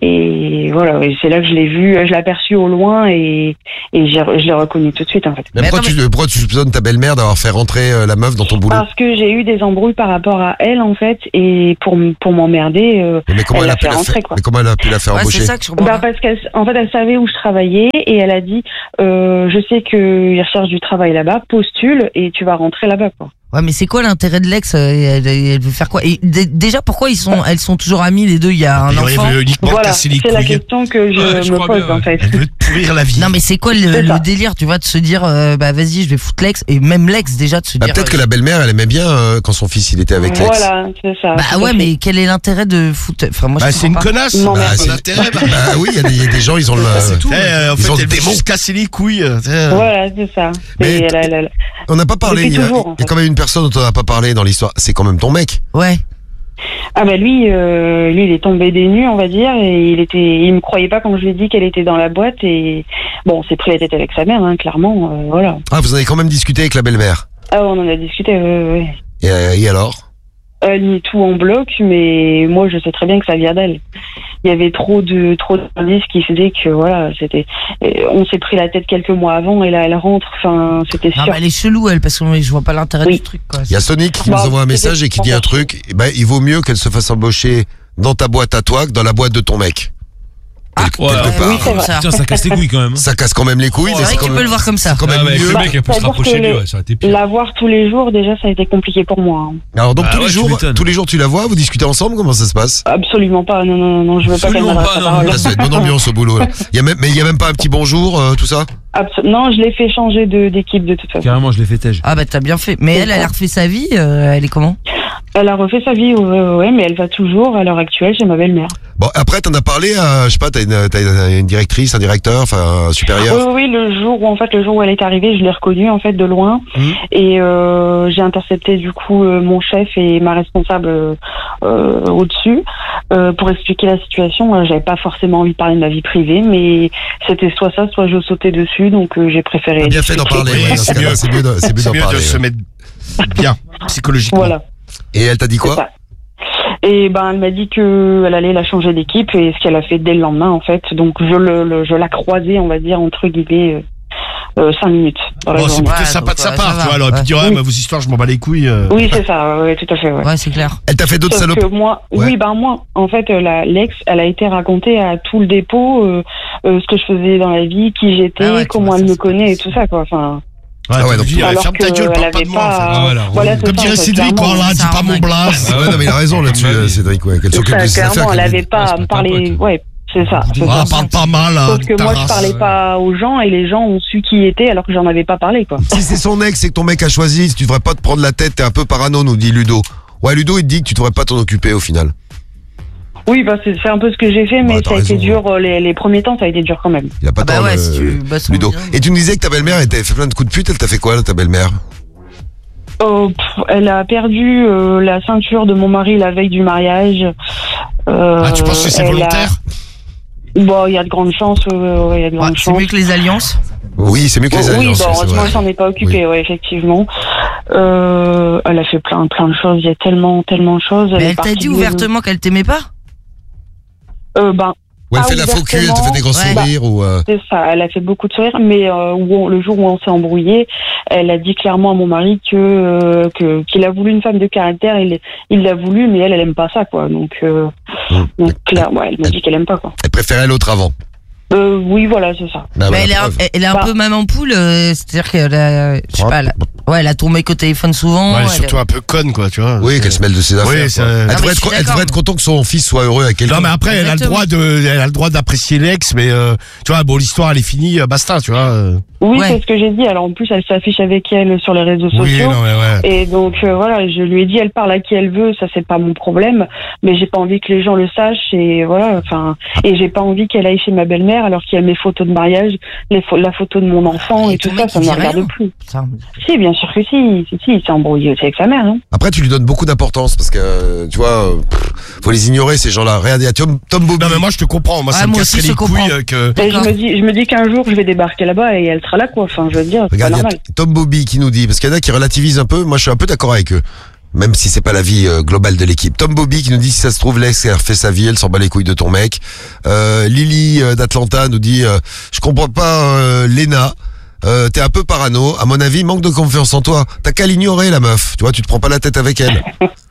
et voilà. Et c'est là que je l'ai vue, je l'ai aperçue au loin et et j'ai, je l'ai reconnue tout de suite en fait. Mais pourquoi, tu, pourquoi tu soupçonnes ta belle-mère d'avoir fait rentrer euh, la meuf dans ton boulot? Parce que j'ai eu des embrouilles par rapport à elle en fait et pour m- pour m'emmerder, euh, Mais comment elle, elle a l'a pu fait la rentrer faire quoi. Mais comment elle a pu la faire Ouais, embaucher? c'est ça que je comprends. Bah parce qu'elle, en fait, elle savait où je travaillais et elle a dit, euh, je sais qu'ils recherchent du travail là-bas, postule et tu vas rentrer là-bas, quoi. Ouais, mais c'est quoi l'intérêt de l'ex? euh, elle, elle veut faire quoi? Et d- déjà, pourquoi ils sont, elles sont toujours amies les deux? Il y a un Et enfant. elle veut uniquement te Voilà, casser les c'est la couilles. question que je Ouais, je me crois pose bien, en fait. Elle veut te pourrir la vie. Non, mais c'est quoi le, C'est le ça. délire, tu vois, de se dire, euh, bah vas-y, je vais foutre l'ex, et même l'ex déjà de se Bah, dire. peut-être euh, que la belle-mère, elle aimait bien euh, quand son fils il était avec l'ex. Voilà, c'est ça. Bah tout à ouais, fait. mais quel est l'intérêt de foutre? Enfin, moi, Bah, je c'est une comprends pas. connasse. Non, Bah, mais- c'est- L'intérêt, bah, Bah oui, il y, a des- il y a des gens, ils ont le. c'est tout. Eh, en Ils fait, ont elle le veut démon. juste casser les couilles. euh, tu sais. Voilà, c'est ça. Mais Et elle a- elle a- On n'a pas parlé. Depuis Il y, a, toujours, en il y a fait. quand même une personne dont on n'a pas parlé dans l'histoire. C'est quand même ton mec. Ouais. Ah bah lui, euh, lui, il est tombé des nues, on va dire, et il était, il me croyait pas quand je lui ai dit qu'elle était dans la boîte et bon, on s'est pris la tête avec sa mère, hein, clairement, euh, voilà. Ah, vous en avez quand même discuté avec la belle-mère. Ah, on en a discuté, ouais, ouais, ouais. Et, euh, et alors? Elle nie tout en bloc, mais moi je sais très bien que ça vient d'elle. Il y avait trop de trop d'indices qui faisaient que voilà, c'était. euh, On s'est pris la tête quelques mois avant et là elle rentre. Enfin, c'était sûr. Ah, bah, elle est chelou, elle, parce que moi, je vois pas l'intérêt Oui. du truc, quoi. Il y a Sonic qui Bah, nous envoie un c'était message et qui dit un truc. Eh ben, il vaut mieux qu'elle se fasse embaucher dans ta boîte à toi que dans la boîte de ton mec. Quelque, ouais, quelque ouais, part. oui, c'est vrai. Tiens, ça casse les couilles quand même. Ça casse quand même les couilles. C'est mais vrai c'est que quand tu même- peux le voir comme ça. c'est quand même Ah, mais avec mieux. le mec, elle peut se c'est-à-dire rapprocher que de lui, le- ouais, ça aurait été pire. La voir tous les jours, déjà, ça a été compliqué pour moi. hein. Alors donc Bah tous ouais, les tu jours, m'étonnes. tous les jours tu la vois, vous discutez ensemble, comment ça se passe? Absolument pas. Non, non, non, je veux pas qu'elle Absolument m'adresse pas, la non. parole. Là, ça va être bonne ambiance au boulot. Là. Il y a même, mais il y a même pas un petit bonjour, euh, tout ça. Abso- non, je l'ai fait changer de d'équipe de toute façon. Carrément, je l'ai fait têche. Ah, bah t'as bien fait. Mais elle, elle a refait sa vie, euh, elle est comment? Elle a refait sa vie, ouais, ouais, ouais, mais elle va toujours à l'heure actuelle chez ma belle-mère. Bon après t'en as parlé à, je sais pas, t'as une, t'as une, une directrice, un directeur, enfin un supérieur. Oui, oui, oui, le jour où en fait le jour où elle est arrivée, je l'ai reconnue en fait de loin Mhm. et euh, j'ai intercepté du coup euh, mon chef et ma responsable euh, euh, au-dessus euh, pour expliquer la situation. Euh, J'avais pas forcément envie de parler de ma vie privée, mais c'était soit ça, soit je sautais dessus, donc euh, j'ai préféré. T'as bien fait d'en parler. Oui, ouais, dans ce c'est cas-là, mieux. C'est mieux, de- c'est mieux C'est d'en mieux parler. de se ouais. mettre bien, psychologiquement. Voilà. Et elle t'a dit c'est quoi? ça. Et ben elle m'a dit que elle allait la changer d'équipe et ce qu'elle a fait dès le lendemain en fait. Donc je le, le- je la croisais on va dire entre guillemets euh, euh, cinq minutes dans la Bon, c'est journée. plutôt Ouais, sympa donc, de sa ouais, part, ça tu va. vois. Elle aurait pu Ouais. dire, ouais, Oui. bah, vos histoires, je m'en bats les couilles. euh. Oui c'est ça, ouais, tout à fait. Ouais. Ouais, c'est clair. Elle t'a fait d'autres Sauf salopes? que moi, Ouais. oui, ben moi, en fait, euh, la l'ex, elle a été racontée à tout le dépôt, euh, euh, ce que je faisais dans la vie, qui j'étais, Ah ouais, tu comment vois, elle ça, me c'est connaît et tout ça, quoi. Enfin, Ouais, Ah ouais, tu donc dis, tu- ouais, alors ferme ta que gueule, elle parle pas avait de moi. en fait. pas. Ah, voilà, voilà, Comme c'est Comme ça, dirait en fait, Cédric, clairement. voilà, dis Ça pas mon remet. blast. Ah ouais, non mais il a raison là-dessus, Ouais, euh, mais- Cédric, ouais. Qu'elle C'est s'occupe ça, de ses affaires. clairement, elle qu'elle- avait pas à c'est me pas ta parler. pote. Ouais, c'est ça. c'est Ah, ça. parle pas mal, hein, Sauf que ta moi, je race. parlais pas aux gens et les gens ont su qui était alors que j'en avais pas parlé, quoi. Si c'est son ex et que ton mec a choisi, tu devrais pas te prendre la tête, t'es un peu parano, nous dit Ludo. Ouais, Ludo il te dit que tu devrais pas t'en occuper au final. Oui, bah, c'est c'est un peu ce que j'ai fait, mais Ouais, t'as ça a été raison, dur, euh, les, les premiers temps, ça a été dur quand même. Il a pas Ah bah tort, ouais, le- si tu bosses en Ludo. bien. Et tu me disais que ta belle-mère elle t'avait fait plein de coups de pute, elle t'a fait quoi là, ta belle-mère? Oh, pff, elle a perdu euh, la ceinture de mon mari la veille du mariage. Euh, Ah, tu penses que c'est elle a- volontaire? Bon, il y a de grandes chances, euh, ouais, il y a de Ouais, grandes c'est chances. mieux que les alliances. Oui, c'est mieux que les Oh, oui, alliances. bon, c'est heureusement, vrai. elle s'en est pas occupée, ouais, effectivement. Euh, elle a fait plein, plein de choses. Il y a tellement, tellement de choses. Mais est elle t'a partie dit de- ouvertement qu'elle t'aimait pas? Euh, ben, Ouais, elle pas fait la faux cul, elle te fait des grands ouvertement. sourires ou. euh, c'est ça. Elle a fait beaucoup de sourires, mais euh, où on- le jour où on s'est embrouillé, elle a dit clairement à mon mari que euh, que qu'il a voulu une femme de caractère. Il il l'a voulu, mais elle, elle aime pas ça, quoi. Donc, euh, Hum. donc clair, ouais, elle m'a dit qu'elle aime pas, quoi. Elle préférait l'autre avant. Euh, oui, voilà, c'est ça. Bah, Mais bah, elle est, la un, preuve. elle est un Bah. peu maman poule, euh, c'est-à-dire qu'elle a, je sais pas, elle a, ouais, elle a ton mec au téléphone souvent. Ouais, elle est elle- surtout un peu conne, quoi, tu vois. Oui, qu'elle se mêle de ses affaires. Oui, quoi. ça- Elle, Non, mais devrait je être, suis elle devrait d'accord. être contente que son fils soit heureux avec quelqu'un. Non, mais après, elle a le Exactement. droit de, elle a le droit d'apprécier l'ex, mais euh, tu vois, bon, l'histoire, elle est finie, euh, basta, tu vois. euh. Oui, Ouais. c'est ce que j'ai dit. Alors en plus, elle s'affiche avec elle sur les réseaux Oui, sociaux. non, mais ouais. Et donc euh, voilà, je lui ai dit, elle parle à qui elle veut, ça c'est pas mon problème, mais j'ai pas envie que les gens le sachent et voilà, enfin, et j'ai pas envie qu'elle aille chez ma belle-mère alors qu'il y a mes photos de mariage, les pho- la photo de mon enfant Et et, tout ton ça, mec, ça il me dit regarde rien plus. Putain. Si, bien sûr que si, si, si, il s'est embrouillé aussi avec sa mère, non? Après, tu lui donnes beaucoup d'importance parce que, euh, tu vois, euh, pff, faut les ignorer, ces gens-là. Regarde, il y a Tom, Tom Bobby. Non, mais moi, je te comprends. Moi, Ah, ça me moi aussi, casserait je les comprends. couilles euh, que. Et je me dis, je me dis qu'un jour, je vais débarquer là-bas et elle sera là, quoi. Enfin, je veux dire, c'est pas Regarde, il y a normal. Tom Bobby qui nous dit, parce qu'il y en a qui relativisent un peu, moi je suis un peu d'accord avec eux, même si c'est pas la vie euh, globale de l'équipe. Tom Bobby qui nous dit, si ça se trouve, l'ex elle refait sa vie, elle s'en bat les couilles de ton mec. Euh, Lily euh, d'Atlanta nous dit, euh, je comprends pas euh, Léna, euh, t'es un peu parano, à mon avis, manque de confiance en toi. T'as qu'à l'ignorer la meuf, tu vois, tu te prends pas la tête avec elle.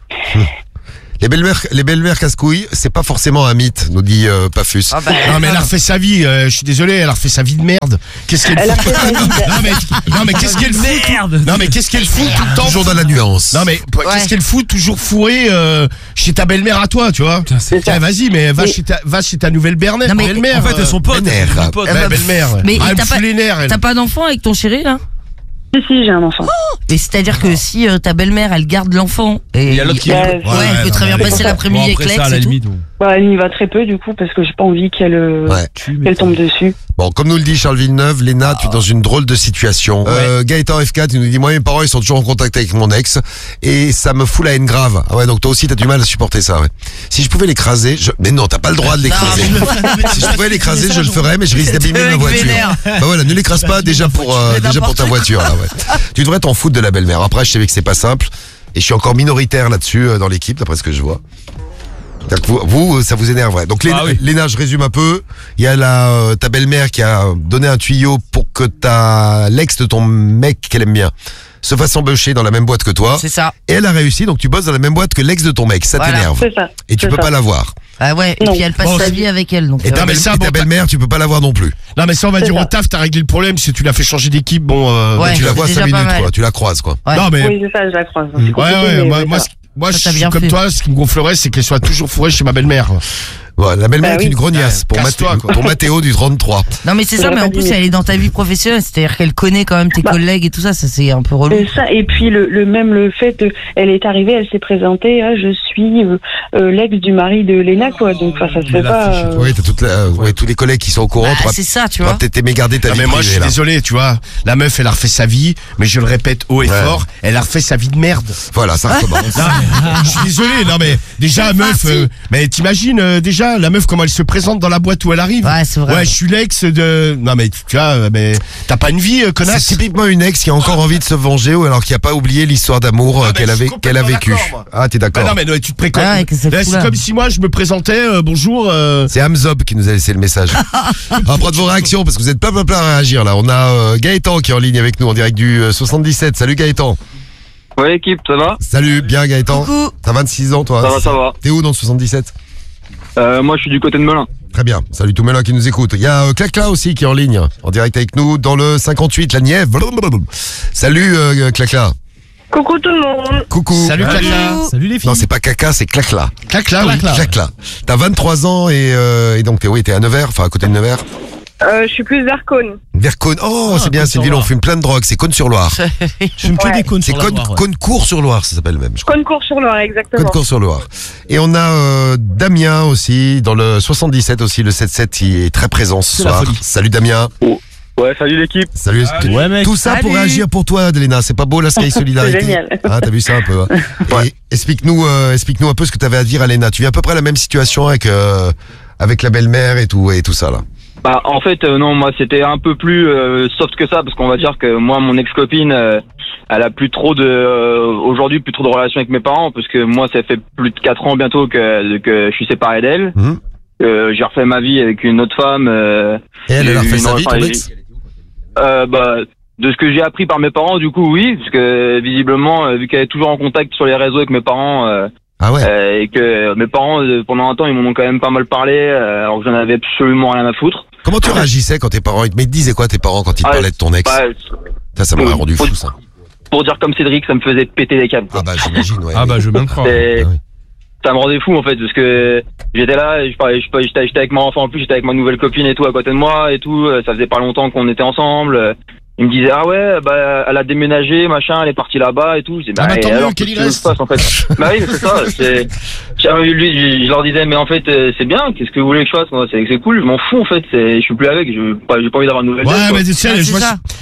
Les belles-mères, les belles-mères casse-couilles, c'est pas forcément un mythe, nous dit euh, Pafus. Ah bah, Non, mais elle a refait sa vie. euh, je suis désolé, elle a refait sa vie de merde. Qu'est-ce qu'elle Elle a fout fait sa vie de- Non, mais, non, mais qu'est-ce qu'elle fout Merde. Non, mais qu'est-ce qu'elle fout tout le temps Toujours dans la nuance. Non, mais p- qu'est-ce qu'elle fout toujours fourrée euh, chez ta belle-mère à toi, tu vois? C'est ça. Tiens, vas-y, mais va Et- chez ta, va chez ta nouvelle belle-mère. Non, mais- belle-mère. En fait, elles sont potes. Vénère. elles sont potes. euh, bah, belle-mère. mais Ah, elle t'as me pas- fout les nerfs, elle. T'as pas d'enfant avec ton chéri, là? Si, si, j'ai un enfant. Et c'est-à-dire que si euh, ta belle-mère, elle garde l'enfant. Et Il y a l'autre qui- Bah, Ouais, Ouais, elle peut non, très bien mais- passer l'après-midi Bon, avec après l'ex ça, à la et tout. limite, on- Bah, elle y va très peu, du coup, parce que j'ai pas envie qu'elle euh, Ouais. qu'elle tombe dessus. Bon, comme nous le dit Charles Villeneuve, Léna, tu es dans une drôle de situation. Euh, Gaëtan F quatre, il nous dit, moi, mes parents, ils sont toujours en contact avec mon ex, et ça me fout la haine grave. Ah ouais, donc toi aussi, t'as du mal à supporter ça, ouais. Si je pouvais l'écraser, je... mais non, t'as pas le droit de l'écraser. Si je pouvais l'écraser, je le ferais, mais je risque d'abîmer ma mec voiture. vénère. Bah voilà, ne l'écrase pas déjà pour, euh, déjà pour ta voiture, là, ouais. Tu devrais t'en foutre de la belle-mère. Après, je sais que c'est pas simple, et je suis encore minoritaire là-dessus, euh, dans l'équipe, d'après ce que je vois. C'est-à-dire que Vous, vous, ça vous énerverait. Donc Léna, Ah oui. Léna, je résume un peu. Il y a la, euh, ta belle-mère qui a donné un tuyau pour que ta l'ex de ton mec qu'elle aime bien se fasse embaucher dans la même boîte que toi. C'est ça. Et elle a réussi, donc tu bosses dans la même boîte que l'ex de ton mec. Ça Voilà. t'énerve. C'est ça. Et tu c'est peux ça. pas la voir. Ah ouais, et Non. puis elle passe Bon, sa c'est- vie avec elle. Donc, Et euh, ta, mais belle- ça, et bon, ta t'as- belle-mère, tu peux pas la voir non plus. Non, mais ça, on va C'est dire ça. au taf, t'as réglé le problème. Si tu l'as fait changer d'équipe, bon. Euh, Ouais. tu la vois c'est cinq déjà pas minutes, mal. quoi. Tu la croises, quoi. Ouais. Non, mais. Oui, c'est ça, je la croise. C'est Ouais, compliqué, ouais, mais moi, ça moi, va. ce- moi Ça, je t'as suis bien comme fait. toi, ce qui me gonflerait, c'est qu'elle soit toujours fourrée chez ma belle-mère. Voilà, la belle-mère Bah est oui. une grognasse Ouais, pour, casse-toi, Mathé- quoi. pour Mathéo du trente-trois. Non mais c'est ça, J'aurais mais pas en dit plus mieux. elle est dans ta vie professionnelle, c'est-à-dire qu'elle connaît quand même tes Bah. collègues et tout ça, ça c'est un peu relou. C'est ça, et puis le, le même le fait, euh, elle est arrivée, elle s'est présentée, ah, je suis euh, euh, l'ex du mari de Léna, quoi. Donc enfin, ça se fait pas. euh, Oui, t'as toute la, euh, ouais, tous les collègues qui sont au courant. Bah, tu vas- c'est ça, tu tu vas vois. peut-être aimer garder ta Non, vie mais moi, je privée, suis là. désolé, tu vois. La meuf, elle a refait sa vie, mais je le répète haut et Ouais. fort, elle a refait sa vie de merde. Voilà, ça recommence. Non, mais, je suis désolé, non mais déjà meuf, euh, mais t'imagines euh, déjà la meuf comment elle se présente dans la boîte où elle arrive. Ouais, c'est vrai. Ouais, je suis l'ex de. Non mais tu vois, euh, mais t'as pas une vie, euh, connasse. C'est typiquement une ex qui a encore envie de se venger ou alors qui a pas oublié l'histoire d'amour euh, Ah, bah, qu'elle je suis avait qu'elle a complètement vécu. d'accord, moi. Ah, t'es Bah d'accord. non mais non, tu te préconnes. Ah ouais, qu'est-ce que c'est Là, fou, c'est là. comme si moi je me présentais, euh, bonjour. euh, C'est Hamzob qui nous a laissé le message. On va prendre vos réactions parce que vous êtes plein plein plein à réagir là. On a euh, Gaëtan qui est en ligne avec nous en direct du euh, soixante-dix-sept. Salut Gaëtan. Ouais, l'équipe, ça va? Salut, bien Gaëtan. Coucou. T'as vingt-six ans toi. Ça va, ça va. T'es où dans le soixante-dix-sept? Euh, moi, je suis du côté de Melun. Très bien. Salut tout Melun qui nous écoute. Il y a euh, Clacla aussi qui est en ligne en direct avec nous dans le cinquante-huit, la Nièvre. Blablabla. Salut euh, Clacla. Coucou tout le monde. Coucou. Salut Clacla. Salut les filles. Non, c'est pas caca, c'est Clacla. Clacla, oui. Clacla. T'as vingt-trois ans et, euh, et donc t'es, oui, t'es à Nevers, enfin à côté de Nevers. Euh, je suis plus vers Cône. Vers Cône. Oh, c'est bien, c'est une ville où on fume plein de drogue. C'est Cône-sur-Loire. Je fume que Ouais. des cônes C'est sur la Cône, Loire, ouais. Cône-Cours-sur-Loire, ça s'appelle même. Je crois. Cône-Cours-sur-Loire, exactement. Cône-Cours-sur-Loire. Et on a euh, Damien aussi, dans le soixante-dix-sept aussi, le soixante-dix-sept qui est très présent ce C'est la soir. folie. Salut Damien. Ouais, salut l'équipe. Salut. Ouais, mec. Tout ça pour Salut. réagir pour toi, Adelina. C'est pas beau la Sky Solidarité. C'est génial. Ah, t'as vu ça un peu. Hein. Ouais. Et explique-nous, euh, explique-nous un peu ce que t'avais à dire à Léna. Tu vis à peu près la même situation avec euh, avec la belle-mère et tout et tout ça là. Bah, en fait, euh, non, moi, c'était un peu plus euh, soft que ça, parce qu'on va dire que moi, mon ex-copine, euh, elle a plus trop de, euh, aujourd'hui, plus trop de relations avec mes parents, parce que moi, ça fait plus de quatre ans bientôt que que je suis séparé d'elle. Mhm. Euh, j'ai refait ma vie avec une autre femme. Euh, Et elle, elle a j'ai eu refait une- sa vie, ton enfin, ex. Euh, bah, de ce que j'ai appris par mes parents, du coup, oui, parce que visiblement, euh, vu qu'elle est toujours en contact sur les réseaux avec mes parents, euh, Ah ouais. euh, et que mes parents, euh, pendant un temps, ils m'en ont quand même pas mal parlé, euh, alors que j'en avais absolument rien à foutre. Comment tu réagissais quand tes parents, ils te mais ils te disaient quoi tes parents quand ils te Ah, parlaient de ton ex? Bah, Ça, ça m'aurait oui. rendu fou ça. pour dire comme Cédric, ça me faisait péter les câbles. quoi. Ah bah j'imagine, ouais. Ah bah je veux bien le croire. Et Ah oui. ça me rendait fou en fait, parce que j'étais là, et je parlais, je, j'étais, j'étais avec mon enfant en plus, j'étais avec ma nouvelle copine et tout à côté de moi et tout. euh, Ça faisait pas longtemps qu'on était ensemble. euh, Il me disait ah ouais, bah elle a déménagé, machin, elle est partie là-bas et tout. Je dis, Ah bah, et tant mieux, alors, qu'elle y qu'est-ce qui reste. se passe, en fait. Bah oui, mais c'est ça. C'est... J'avais lui, je, je leur disais mais en fait euh, c'est bien. Qu'est-ce que vous voulez que je fasse? Moi, c'est, c'est cool. Je m'en fous en fait. C'est, je suis plus avec. Je, pas, j'ai pas envie d'avoir de nouvelles. Ouais, d'elle, quoi. mais tu sais, Ah, je c'est vois, ça.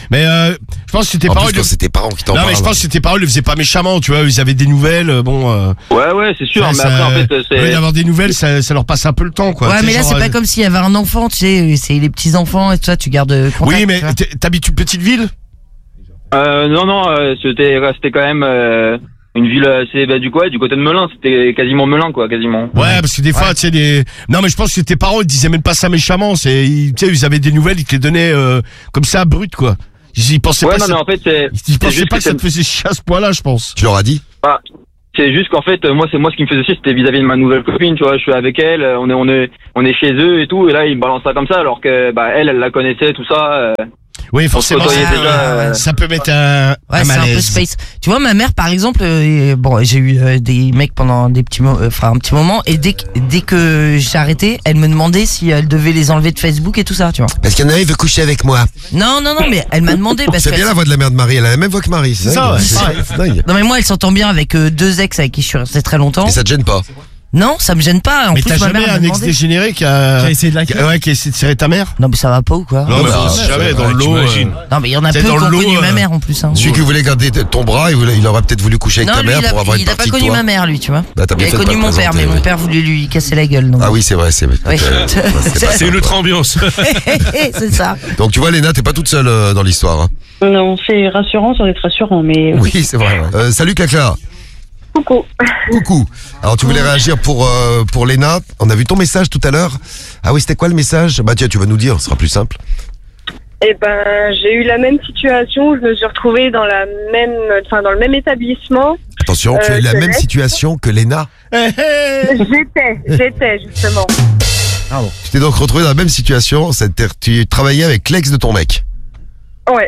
Mais euh, je pense que tes En parents. plus, quand c'est tes parents qui t'en Non, parlent. mais je pense que tes parents ils le faisaient pas méchamment, tu vois. Ils avaient des nouvelles, euh, bon. Euh, Ouais, ouais, c'est sûr. ça, mais ça- après, en fait, au c'est. lieu d'avoir des nouvelles, ça, ça leur passe un peu le temps, quoi. Ouais, Tu sais, mais là, genre, c'est pas euh, comme s'il y avait un enfant, tu sais, c'est les petits enfants et tout ça, tu gardes contact. Oui, mais tu vois. t'es- t'habites une petite ville? Euh, non, non, euh, c'était, c'était quand même euh, une ville assez, bah, du coup, ouais, du côté de Melun. C'était quasiment Melun, quoi, quasiment. Ouais, parce que des fois, tu sais, des. Non, mais je pense que tes parents ils disaient même pas ça méchamment. C'est, ils- tu sais, ils avaient des nouvelles, ils te les donnaient euh, comme ça, brut, quoi. Ils, ils pensaient Ouais, pas. non, ça- mais en fait, c'est. Ils c'est pensaient juste pas que, que ça c'est- te faisait chier à ce point-là, je pense. Tu leur as dit? Ah, c'est juste qu'en fait, euh, moi, c'est moi ce qui me faisait chier, c'était vis-à-vis de ma nouvelle copine, tu vois. Je suis avec elle, euh, on est, on est, on est chez eux et tout, et là, ils me balancent ça comme ça, alors que, bah, elle, elle la connaissait, tout ça. euh, Oui, forcément, on se ça, côtoyait déjà, euh, ça peut mettre un, Ouais, un c'est un peu malaise. space. Tu vois, ma mère, par exemple, euh, bon, j'ai eu euh, des mecs pendant des petits, mo- euh, enfin un petit moment, et dès que, dès que j'ai arrêté, elle me demandait si elle devait les enlever de Facebook et tout ça, tu vois. Parce qu'il y en a un, il veut coucher avec moi. Non, non, non, mais elle m'a demandé parce C'est que. bien la voix de la mère de Marie, elle a la même voix que Marie. C'est ça, ouais. C'est Ouais. c'est dingue. Non, mais moi, elle s'entend bien avec euh, deux ex avec qui je suis resté très longtemps. Et ça te gêne pas? Non, ça me gêne pas. En Mais plus, t'as ma jamais mère un m'a ex demandé. dégénéré qui a. Qui a essayé de la qui a- Ouais, qui a essayé de serrer ta mère? Non, mais ça va pas ou quoi? Non, mais bah, on sait jamais, ouais, dans le lot. t'imagines. euh, Non, mais il y en a peu C'est qui dans ont le lot, connu euh, ma mère en plus. Hein. Celui qui voulait garder t- ton bras, il, voulait- il aurait peut-être voulu coucher avec Non, ta lui, mère il a, pour avoir il une a pas partie de connu toi. ma mère, lui, tu vois. Bah, t'as bien il fait a de connu pas mon le père, mais présenter, mon ouais. père voulait lui casser la gueule. Donc, Ah oui, c'est vrai, c'est vrai. Oui. Euh, c'est pas- C'est une autre ambiance. c'est ça. Donc tu vois, Léna, t'es pas toute seule euh, dans l'histoire. Hein. Non, c'est rassurant sans être rassurant, mais. Oui, c'est vrai. ouais. Euh, salut Cacla. Coucou. Coucou. Alors tu voulais réagir pour euh, pour Léna. On a vu ton message tout à l'heure. Ah oui, c'était quoi le message? Bah tiens, tu vas nous dire, ce sera plus simple. Eh ben, j'ai eu la même situation. où Je me suis retrouvée dans la même, enfin, dans le même établissement. Attention, tu Euh, as eu la je même laisse. situation que Léna. J'étais, j'étais justement. Tu t'es donc retrouvé dans la même situation. C'est-à-dire, tu travaillais avec l'ex de ton mec. Ouais.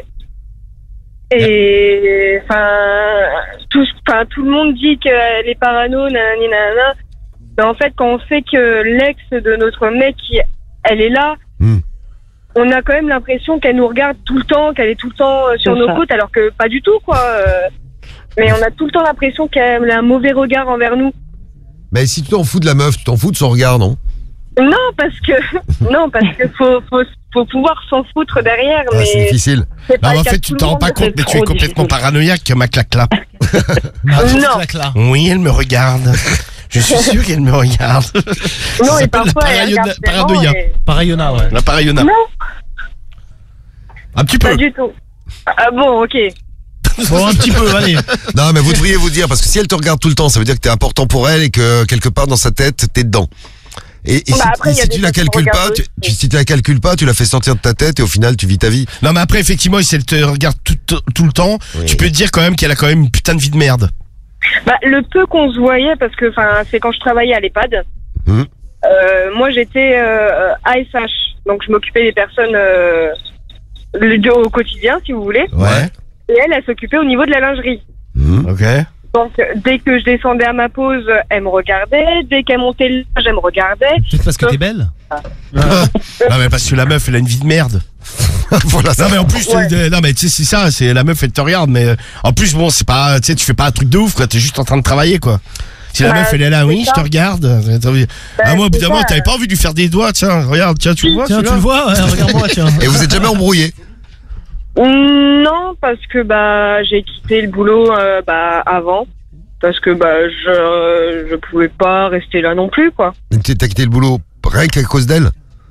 Et enfin, tout, enfin, tout le monde dit qu'elle est parano, nanani, nanana. Mais en fait, quand on sait que l'ex de notre mec, elle est là, Hmm. on a quand même l'impression qu'elle nous regarde tout le temps, qu'elle est tout le temps euh, sur C'est nos ça. côtes, alors que pas du tout, quoi. Euh, Mais on a tout le temps l'impression qu'elle a un mauvais regard envers nous. Mais si tu t'en fous de la meuf, tu t'en fous de son regard, non? Non, parce que non, parce que faut, faut, faut pouvoir s'en foutre derrière. Ah, mais c'est difficile. c'est pas Non, mais le en cas fait, de tu tout le t'en rends monde. pas compte, mais tu es trop complètement difficile. paranoïaque, ma claque-là. Non. Oui, elle me regarde. Je suis sûr qu'elle me regarde. Non, Ça et s'appelle parfois, la elle paranoïa- regarde vraiment paranoïa. et- Parayona, ouais. La parayona. Non, Un petit pas peu. du tout. Ah bon, ok. Bon, un petit peu, allez. Non, mais vous devriez vous dire, parce que si elle te regarde tout le temps, ça veut dire que t'es important pour elle et que quelque part dans sa tête, t'es dedans. Et, et Bah, si, après, et il y a si des tu la gens qui calcules pas, regardent tu, aussi. tu- si tu la calcules pas, tu la fais sortir de ta tête et au final, tu vis ta vie. Non, mais après, effectivement, si elle te regarde tout, tout le temps, Oui. tu peux te dire quand même qu'elle a quand même une putain de vie de merde. Bah, le peu qu'on se voyait, parce que enfin, c'est quand je travaillais à l'EHPAD. Mhm. Euh, moi, j'étais euh, A S H, donc je m'occupais des personnes euh, le- au quotidien, si vous voulez. Ouais. Et elle, elle s'occupait au niveau de la lingerie. Mhm. Ok. Donc, dès que je descendais à ma pause, elle me regardait. Dès qu'elle montait le linge, elle me regardait. Peut-être parce que t'es belle. Non, mais parce que la meuf, elle a une vie de merde. voilà, ça. Non, mais en plus, Ouais. euh, non, mais tu sais, c'est ça, c'est la meuf, elle te regarde, mais euh, en plus, bon, c'est pas, tu sais, tu fais pas un truc de ouf, quoi, t'es juste en train de travailler, quoi. Si la Bah, meuf, elle est là, c'est oui, je ça. te regarde. euh, t'as envie- Bah, ah, moi, au bout c'est d'un moment, ça. t'avais pas envie de lui faire des doigts, tiens, regarde, tiens, tu le vois, Tiens, tu celui-là le vois, ouais, regarde-moi, tiens. Et vous êtes jamais embrouillé? Non, parce que bah j'ai quitté le boulot euh, bah avant, parce que bah je je pouvais pas rester là non plus, quoi. Tu t'as quitté le boulot rien qu'à cause d'elle?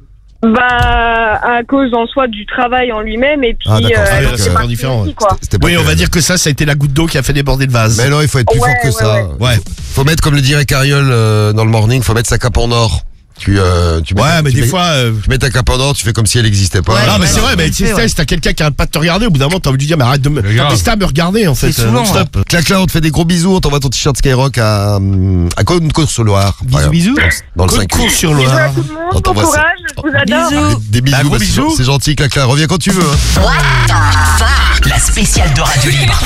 Bah à cause en soi du travail en lui-même et puis Ah, d'accord, euh, c'est elle donc, était euh, partie différent, aussi, ouais. quoi. C'était pas Oui, on va terrible. dire que ça, ça a été la goutte d'eau qui a fait déborder le vase. Mais non, il faut être plus Ouais, fort que ouais, ça. Ouais. Faut mettre, comme le dirait Cariol euh, dans le morning, faut mettre sa cape en or. Tu, euh, tu mets, Ouais, mais tu des mets- fois. euh, tu mets ta cape en or, tu fais comme si elle n'existait pas. Ouais, non, mais ouais, c'est non, vrai, mais on le tu fait, sais, ouais. si t'as quelqu'un qui arrête pas de te regarder, au bout d'un moment, t'as envie de lui dire, mais arrête de me. Regarde. T'as à me regarder, en fait. C'est saoulant, euh, stop. Clac-là, on te fait des gros bisous, on t'envoie ton t-shirt Skyrock à, hum, à Côte-Cour-sur-Loire. Bisous, bisous. Dans le Côte cinq cours sur Bisous à Loire. tout le monde, On bon t'envoie ça. courage, je vous adore. Bisous. Des bisous, Bah, gros bah, c'est bisous. c'est gentil, Clac-là. Reviens quand tu veux. Hein. La spéciale de Radio Libre, vingt et une heures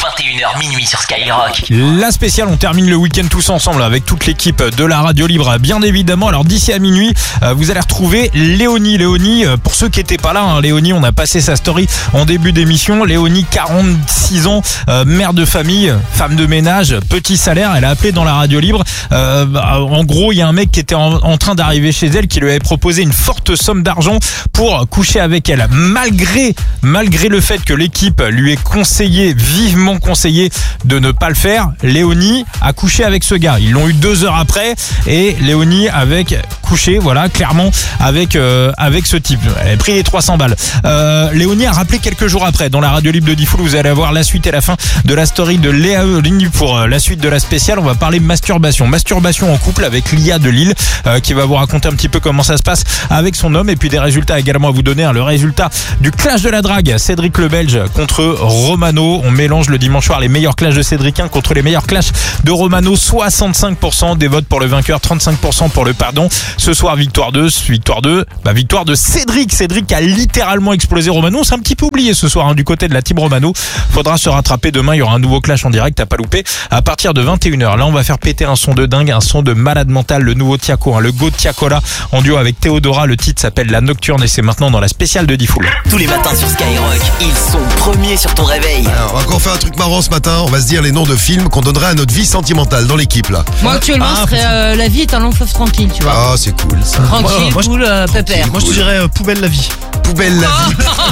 heures minuit sur Skyrock. La spéciale, on termine le week-end tous ensemble avec toute l'équipe de la radio libre, bien évidemment. Alors d'ici à minuit, euh, vous allez retrouver Léonie. Léonie, euh, pour ceux qui n'étaient pas là, hein, Léonie, on a passé sa story en début d'émission. Léonie, quarante-six ans, euh, mère de famille, femme de ménage, petit salaire. Elle a appelé dans la radio libre. Euh, en gros, il y a un mec qui était en, en train d'arriver chez elle, qui lui avait proposé une forte somme d'argent pour coucher avec elle. Malgré, malgré le fait que l'équipe lui ait conseillé, vivement conseillé, de ne pas le faire, Léonie a couché avec ce gars. Ils l'ont eu deux heures après et Léonie avec couché, voilà, clairement avec euh, avec ce type. Elle a pris les trois cents balles. Euh, Léonie a rappelé quelques jours après dans la radio libre de Diffoul. Vous allez avoir la suite et la fin de la story de Léonie pour la suite de la spéciale. On va parler masturbation, masturbation en couple avec Lia de Lille euh, qui va vous raconter un petit peu comment ça se passe avec son homme et puis des résultats également à vous donner. Hein, le résultat du clash de la drague, Cédric le Belge contre Romano. On mélange le dimanche soir les meilleurs clashs de Cédricien contre les meilleurs clashs de Romano. soixante-cinq pour cent des votes pour le vainqueur, trente-cinq pour cent pour le pardon. Ce soir, victoire deux, victoire deux, bah victoire de Cédric. Cédric a littéralement explosé Romano. On s'est un petit peu oublié ce soir hein, du côté de la team Romano. Faudra se rattraper demain. Il y aura un nouveau clash en direct, t'as pas loupé. À partir de vingt et une heures, là on va faire péter un son de dingue, un son de malade mental, le nouveau Tiako, hein, le Go Tiakola en duo avec Théodora. Le titre s'appelle La Nocturne et c'est maintenant dans la spéciale de Diffoul. Tous les matins sur Skyrock, ils sont premiers sur ton réveil. Alors, on va encore faire un truc marrant ce matin. On va se dire les noms de films qu'on donnerait à notre vie sentimentale dans l'équipe là. Moi actuellement, Ah, ce serait euh, La vie est un long fleuve tranquille, tu vois. Ah, c'est cool ça. Tranquille, moi, je- cool, euh, pépère. Moi je te dirais euh, poubelle la vie. Poubelle la vie.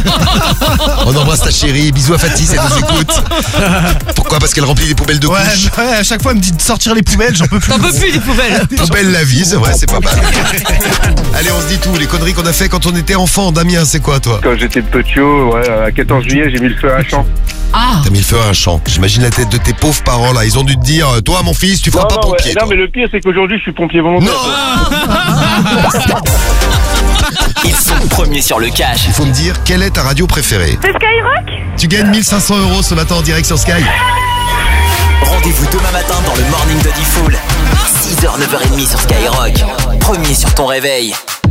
On embrasse ta chérie. Bisous à Fatih, elle nous écoute. Pourquoi? Parce qu'elle remplit les poubelles de Ouais, couches. ouais, à chaque fois elle me dit de sortir les poubelles, j'en peux plus. T'en peux plus des poubelles. Poubelle la vie, c'est vrai, c'est pas mal. Allez, on se dit tout. Les conneries qu'on a fait quand on était enfant. Damien, c'est quoi toi? Quand j'étais petit, ouais, à quatorze juillet, j'ai mis le feu à un champ. Ah, T'as mis le feu à un champ. J'imagine la tête de tes pauvres parents là. Ils ont dû te dire, toi mon fils, tu feras Non, pas non, pompier. ouais, non, toi. mais le pire, c'est qu'aujourd'hui, je suis pompier volontaire. Ils sont premiers sur le cash. Il faut me dire, quelle est ta radio préférée? C'est Skyrock? Tu gagnes mille cinq cents euros ce matin en direct sur Sky. Rendez-vous demain matin dans le morning de Diffoul. six heures, neuf heures trente sur Skyrock. Premier sur ton réveil.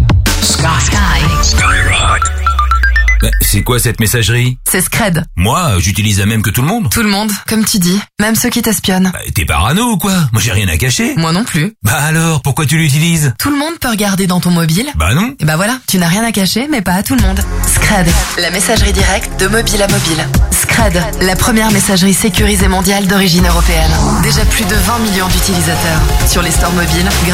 Bah, c'est quoi cette messagerie? C'est Scred. Moi, j'utilise la même que tout le monde. Tout le monde, comme tu dis, même ceux qui t'espionnent. Bah, t'es parano ou quoi? Moi, j'ai rien à cacher. Moi non plus. Bah alors, pourquoi tu l'utilises? Tout le monde peut regarder dans ton mobile. Bah non. Et bah voilà, tu n'as rien à cacher, mais pas à tout le monde. Scred, la messagerie directe de mobile à mobile. Scred, la première messagerie sécurisée mondiale d'origine européenne. Déjà plus de vingt millions d'utilisateurs. Sur les stores mobiles, grâce